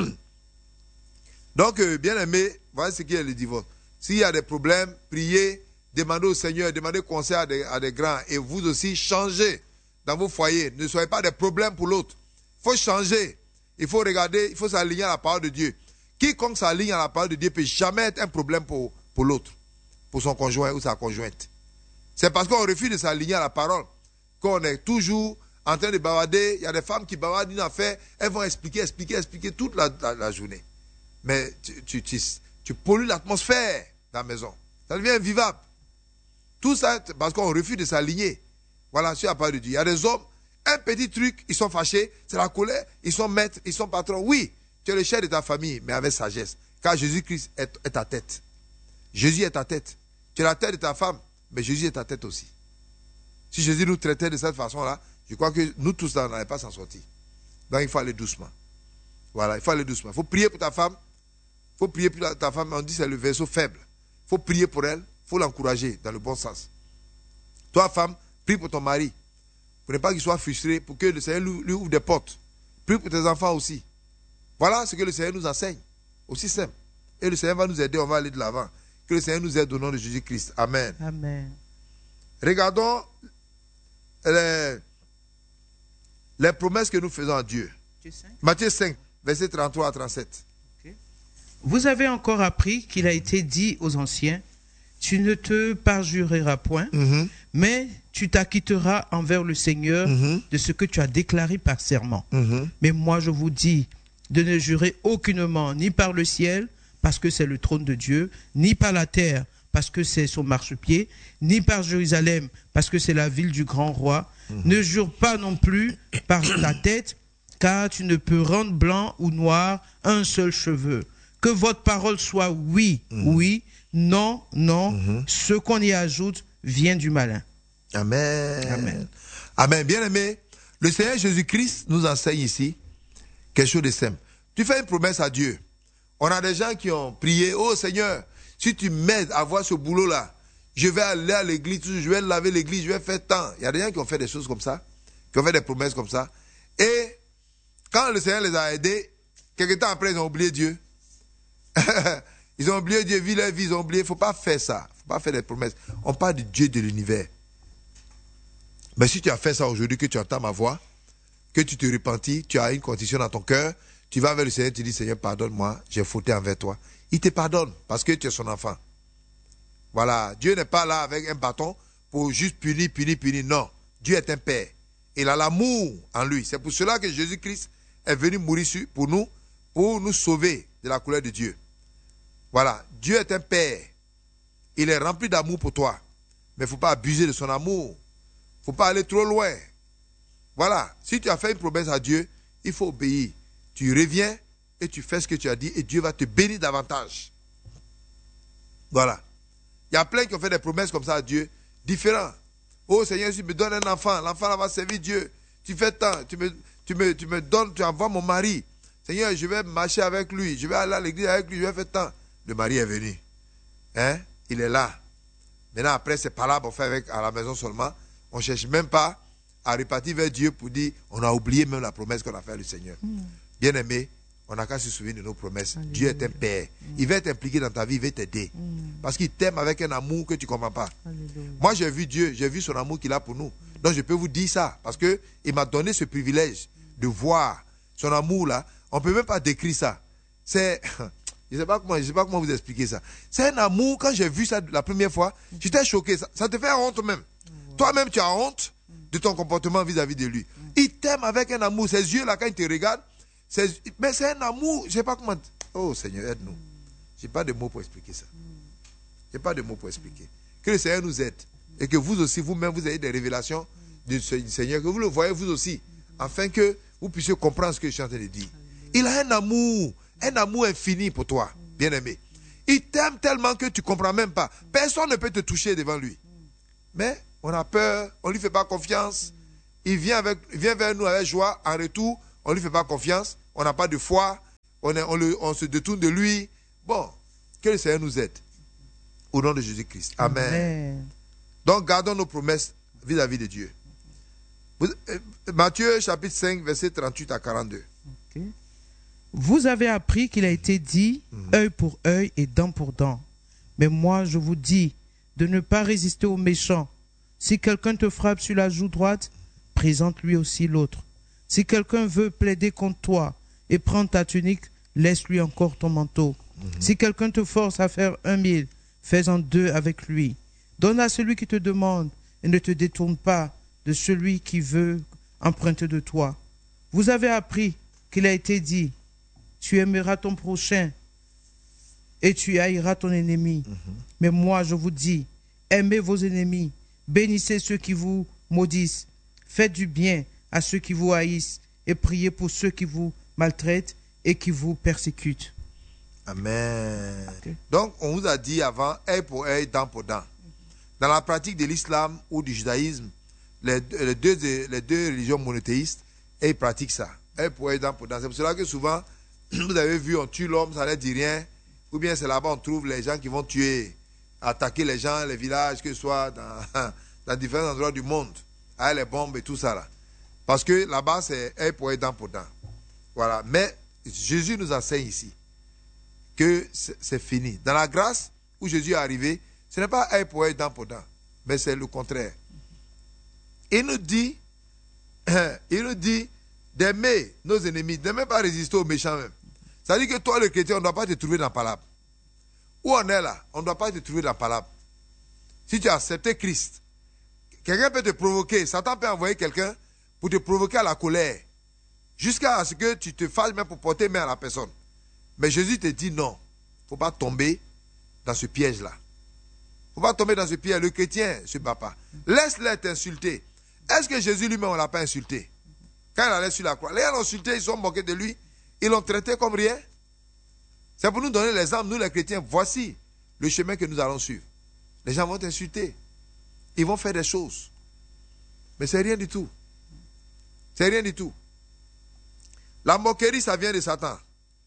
donc euh, bien aimé, voilà ce qui est le divorce. S'il y a des problèmes, priez, demandez au Seigneur, demandez conseil à des, à des grands. Et vous aussi, changez dans vos foyers. Ne soyez pas des problèmes pour l'autre. Il faut changer. Il faut regarder, il faut s'aligner à la parole de Dieu. Quiconque s'aligne à la parole de Dieu ne peut jamais être un problème pour, pour l'autre, pour son conjoint ou sa conjointe. C'est parce qu'on refuse de s'aligner à la parole qu'on est toujours en train de bavarder. Il y a des femmes qui bavardent une affaire, elles vont expliquer, expliquer, expliquer toute la, la, la journée. Mais tu, tu, tu, tu pollues l'atmosphère dans la maison. Ça devient invivable. Tout ça, parce qu'on refuse de s'aligner. Voilà, sur la parole de Dieu. Il y a des hommes, un petit truc, ils sont fâchés, c'est la colère, ils sont maîtres, ils sont patrons. Oui, tu es le chef de ta famille, mais avec sagesse. Car Jésus-Christ est, est ta tête. Jésus est ta tête. Tu es la tête de ta femme, mais Jésus est ta tête aussi. Si Jésus nous traitait de cette façon-là, je crois que nous tous là, on n'allait pas s'en sortir. Donc il faut aller doucement. Voilà, il faut aller doucement. Il faut prier pour ta femme. Il faut prier pour ta femme. On dit que c'est le vaisseau faible. Il faut prier pour elle. Il faut l'encourager dans le bon sens. Toi, femme, prie pour ton mari. Pour ne pas qu'il soit frustré, pour que le Seigneur lui, lui ouvre des portes. Prie pour tes enfants aussi. Voilà ce que le Seigneur nous enseigne. Aussi simple. Et le Seigneur va nous aider, on va aller de l'avant. Que le Seigneur nous aide au nom de Jésus-Christ. Amen. Amen. Regardons les, les promesses que nous faisons à Dieu. Matthieu cinq, versets trente-trois à trente-sept. Okay. Vous avez encore appris qu'il a été dit aux anciens, tu ne te parjureras point, mm-hmm. mais tu t'acquitteras envers le Seigneur mm-hmm. de ce que tu as déclaré par serment. Mm-hmm. Mais moi je vous dis de ne jurer aucunement, ni par le ciel, parce que c'est le trône de Dieu, ni par la terre, parce que c'est son marchepied, ni par Jérusalem, parce que c'est la ville du grand roi. Mmh. Ne jure pas non plus par ta tête, car tu ne peux rendre blanc ou noir un seul cheveu. Que votre parole soit oui, mmh. oui, non, non. Mmh. Ce qu'on y ajoute vient du malin. Amen. Amen. Amen. Bien aimé, le Seigneur Jésus-Christ nous enseigne ici quelque chose de simple. Tu fais une promesse à Dieu. On a des gens qui ont prié, oh Seigneur, si tu m'aides à avoir ce boulot-là, je vais aller à l'église, je vais laver l'église, je vais faire tant. Il y a des gens qui ont fait des choses comme ça, qui ont fait des promesses comme ça. Et quand le Seigneur les a aidés, quelque temps après, ils ont oublié Dieu. Ils ont oublié Dieu, vu leur vie, ils ont oublié. Il ne faut pas faire ça. Il ne faut pas faire des promesses. On parle de Dieu de l'univers. Mais si tu as fait ça aujourd'hui, que tu entends ma voix, que tu te repentis, tu as une condition dans ton cœur, tu vas vers le Seigneur, tu dis, Seigneur, pardonne-moi, j'ai fauté envers toi. Il te pardonne parce que tu es son enfant. Voilà, Dieu n'est pas là avec un bâton pour juste punir, punir, punir. Non, Dieu est un Père. Il a l'amour en lui. C'est pour cela que Jésus-Christ est venu mourir pour nous, pour nous sauver de la colère de Dieu. Voilà, Dieu est un Père. Il est rempli d'amour pour toi. Mais il ne faut pas abuser de son amour. Il ne faut pas aller trop loin. Voilà, si tu as fait une promesse à Dieu, il faut obéir. Tu reviens et tu fais ce que tu as dit et Dieu va te bénir davantage. Voilà. Il y a plein qui ont fait des promesses comme ça à Dieu, différents. Oh Seigneur, si tu me donnes un enfant, l'enfant là va servir Dieu. Tu fais tant, tu me, tu, me, tu me donnes, tu envoies mon mari. Seigneur, je vais marcher avec lui, je vais aller à l'église avec lui, je vais faire tant. Le mari est venu. Hein? Il est là. Maintenant, après, c'est pas là qu'on fait avec à la maison seulement. On ne cherche même pas à repartir vers Dieu pour dire, on a oublié même la promesse qu'on a faite au Seigneur. Mm. Bien aimé, on n'a qu'à se souvenir de nos promesses. Alléluia. Dieu est un Père. Mm. Il va t'impliquer dans ta vie, il va t'aider. Mm. Parce qu'il t'aime avec un amour que tu ne comprends pas. Alléluia. Moi, j'ai vu Dieu, j'ai vu son amour qu'il a pour nous. Mm. Donc, je peux vous dire ça. Parce qu'il m'a donné ce privilège de voir son amour là. On ne peut même pas décrire ça. C'est... Je ne sais pas comment, je sais pas comment vous expliquer ça. C'est un amour, quand j'ai vu ça la première fois, j'étais choqué. Ça, ça te fait honte même. Mm. Toi-même, tu as honte de ton comportement vis-à-vis de lui. Mm. Il t'aime avec un amour. Ses yeux là, quand il te regarde, c'est, mais c'est un amour, je ne sais pas comment... Oh Seigneur, aide-nous. Mm. Je n'ai pas de mots pour expliquer ça. Mm. Je n'ai pas de mots pour expliquer. Que le Seigneur nous aide. Et que vous aussi, vous-même, vous ayez des révélations du Seigneur, que vous le voyez vous aussi, afin que vous puissiez comprendre ce que je suis en train de dire. Il a un amour, un amour infini pour toi, bien-aimé. Il t'aime tellement que tu ne comprends même pas. Personne ne peut te toucher devant lui. Mais on a peur, on ne lui fait pas confiance. Il vient, avec, il vient vers nous avec joie. En retour, on ne lui fait pas confiance. On n'a pas de foi. On, est, on, le, on se détourne de lui. Bon, que le Seigneur nous aide. Au nom de Jésus-Christ. Amen. Amen. Donc, gardons nos promesses vis-à-vis de Dieu. Vous, euh, Matthieu chapitre cinq, verset trente-huit à quarante-deux. Okay. Vous avez appris qu'il a été dit mm-hmm. œil pour œil et dent pour dent. Mais moi, je vous dis de ne pas résister aux méchants. Si quelqu'un te frappe sur la joue droite, présente-lui aussi l'autre. Si quelqu'un veut plaider contre toi et prendre ta tunique, laisse-lui encore ton manteau. Mm-hmm. Si quelqu'un te force à faire un mille, fais-en deux avec lui. Donne à celui qui te demande et ne te détourne pas de celui qui veut emprunter de toi. Vous avez appris qu'il a été dit, tu aimeras ton prochain et tu haïras ton ennemi. Mm-hmm. Mais moi, je vous dis, aimez vos ennemis, bénissez ceux qui vous maudissent, faites du bien à ceux qui vous haïssent et priez pour ceux qui vous maltraitent et qui vous persécutent. Amen. Okay. Donc, on vous a dit avant, œil pour œil, dent pour dent. Dans la pratique de l'islam ou du judaïsme, les, les, deux, les deux religions monothéistes, ils pratiquent ça. Œil pour œil, dent pour dent. C'est pour cela que souvent, vous avez vu, on tue l'homme, ça ne dit rien. Ou bien c'est là-bas, on trouve les gens qui vont tuer, attaquer les gens, les villages, que ce soit dans, dans différents endroits du monde, avec les bombes et tout ça là. Parce que là-bas, c'est œil pour œil, dent pour dent. Voilà. Mais Jésus nous enseigne ici que c'est fini. Dans la grâce où Jésus est arrivé, ce n'est pas œil pour œil, dent pour dent, mais c'est le contraire. Il nous dit, il nous dit d'aimer nos ennemis, de ne même pas résister aux méchants même. Ça dit que toi, le chrétien, on ne doit pas te trouver dans Palabre. Où on est là, on ne doit pas te trouver dans Palabre. Si tu as accepté Christ, quelqu'un peut te provoquer, Satan peut envoyer quelqu'un pour te provoquer à la colère, jusqu'à ce que tu te fasses même pour porter main à la personne. Mais Jésus te dit non, il ne faut pas tomber dans ce piège-là. Il ne faut pas tomber dans ce piège. Le chrétien ne se bat pas. Laisse-les t'insulter. Est-ce que Jésus lui-même, on ne l'a pas insulté? Quand il allait sur la croix, les gens l'ont insulté, ils sont moqués de lui, ils l'ont traité comme rien. C'est pour nous donner l'exemple, nous les chrétiens, voici le chemin que nous allons suivre. Les gens vont t'insulter. Ils vont faire des choses. Mais c'est rien du tout. C'est rien du tout. La moquerie, ça vient de Satan.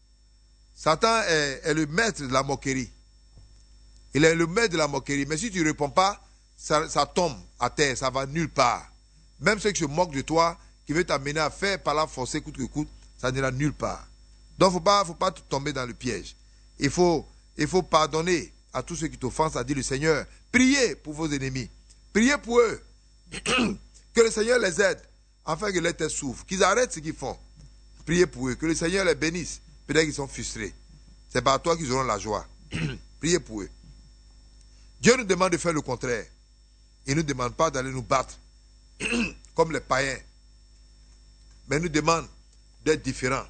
Satan est, est le maître de la moquerie. Il est le maître de la moquerie. Mais si tu ne réponds pas, ça, ça tombe à terre, ça va nulle part. Même ceux qui se moquent de toi, qui veulent t'amener à faire par la forcer coûte que coûte, ça n'ira nulle part. Donc il ne faut pas, faut pas tomber dans le piège. Il faut, il faut pardonner à tous ceux qui t'offensent, a dit le Seigneur. Priez pour vos ennemis. Priez pour eux. Que le Seigneur les aide, afin que les têtes souffrent, qu'ils arrêtent ce qu'ils font. Priez pour eux. Que le Seigneur les bénisse. Peut-être qu'ils sont frustrés. C'est par toi qu'ils auront la joie. Priez pour eux. Dieu nous demande de faire le contraire. Il ne nous demande pas d'aller nous battre comme les païens. Mais il nous demande d'être différents.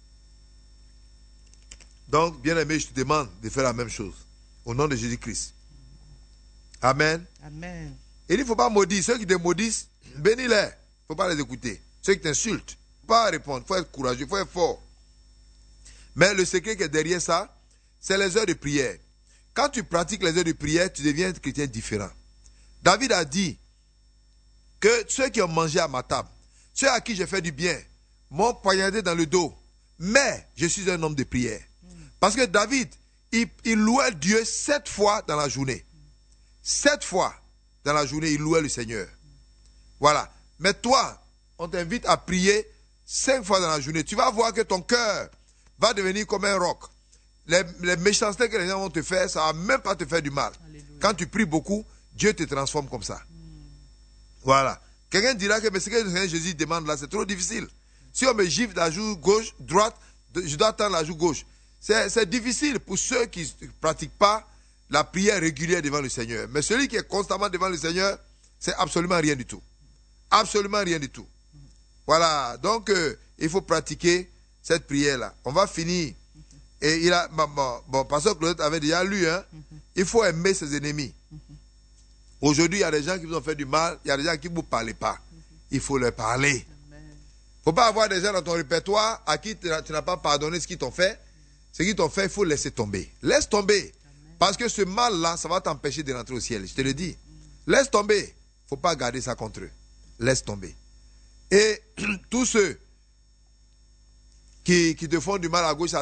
Donc, bien-aimé, je te demande de faire la même chose. Au nom de Jésus-Christ. Amen. Amen. Il ne faut pas maudire. Ceux qui te maudissent, bénis-les. Il ne faut pas les écouter. Ceux qui t'insultent, il ne faut pas répondre. Il faut être courageux, il faut être fort. Mais le secret qui est derrière ça, c'est les heures de prière. Quand tu pratiques les heures de prière, tu deviens un chrétien différent. David a dit que ceux qui ont mangé à ma table, ceux à qui j'ai fait du bien, m'ont poignardé dans le dos. Mais je suis un homme de prière. Parce que David, il, il louait Dieu sept fois dans la journée. Sept fois dans la journée, il louait le Seigneur. Voilà. Mais toi, on t'invite à prier cinq fois dans la journée. Tu vas voir que ton cœur va devenir comme un roc. Les, les méchancetés que les gens vont te faire, ça ne va même pas te faire du mal. Alléluia. Quand tu pries beaucoup, Dieu te transforme comme ça. Mm. Voilà. Quelqu'un dira que mais ce que le Seigneur Jésus demande là, c'est trop difficile. Si on me gifle la joue gauche, droite, je dois attendre la joue gauche. C'est difficile pour ceux qui ne pratiquent pas la prière régulière devant le Seigneur. Mais celui qui est constamment devant le Seigneur, c'est absolument rien du tout. Absolument rien du tout. Voilà. Donc, euh, il faut pratiquer cette prière-là. On va finir. Et il a, bon, bon, bon, Pasteur Claude avait déjà lu, hein, il faut aimer ses ennemis. Aujourd'hui, il y a des gens qui vous ont fait du mal, il y a des gens qui ne vous parlent pas. il faut leur parler. Il ne faut pas avoir des gens dans ton répertoire à qui tu n'as pas pardonné ce qu'ils t'ont fait. Ce qu'ils t'ont fait, il faut laisser tomber. Laisse tomber. Parce que ce mal-là, ça va t'empêcher de rentrer au ciel. Je te le dis. Laisse tomber. Il ne faut pas garder ça contre eux. Laisse tomber. Et tous ceux qui, qui te font du mal à gauche, à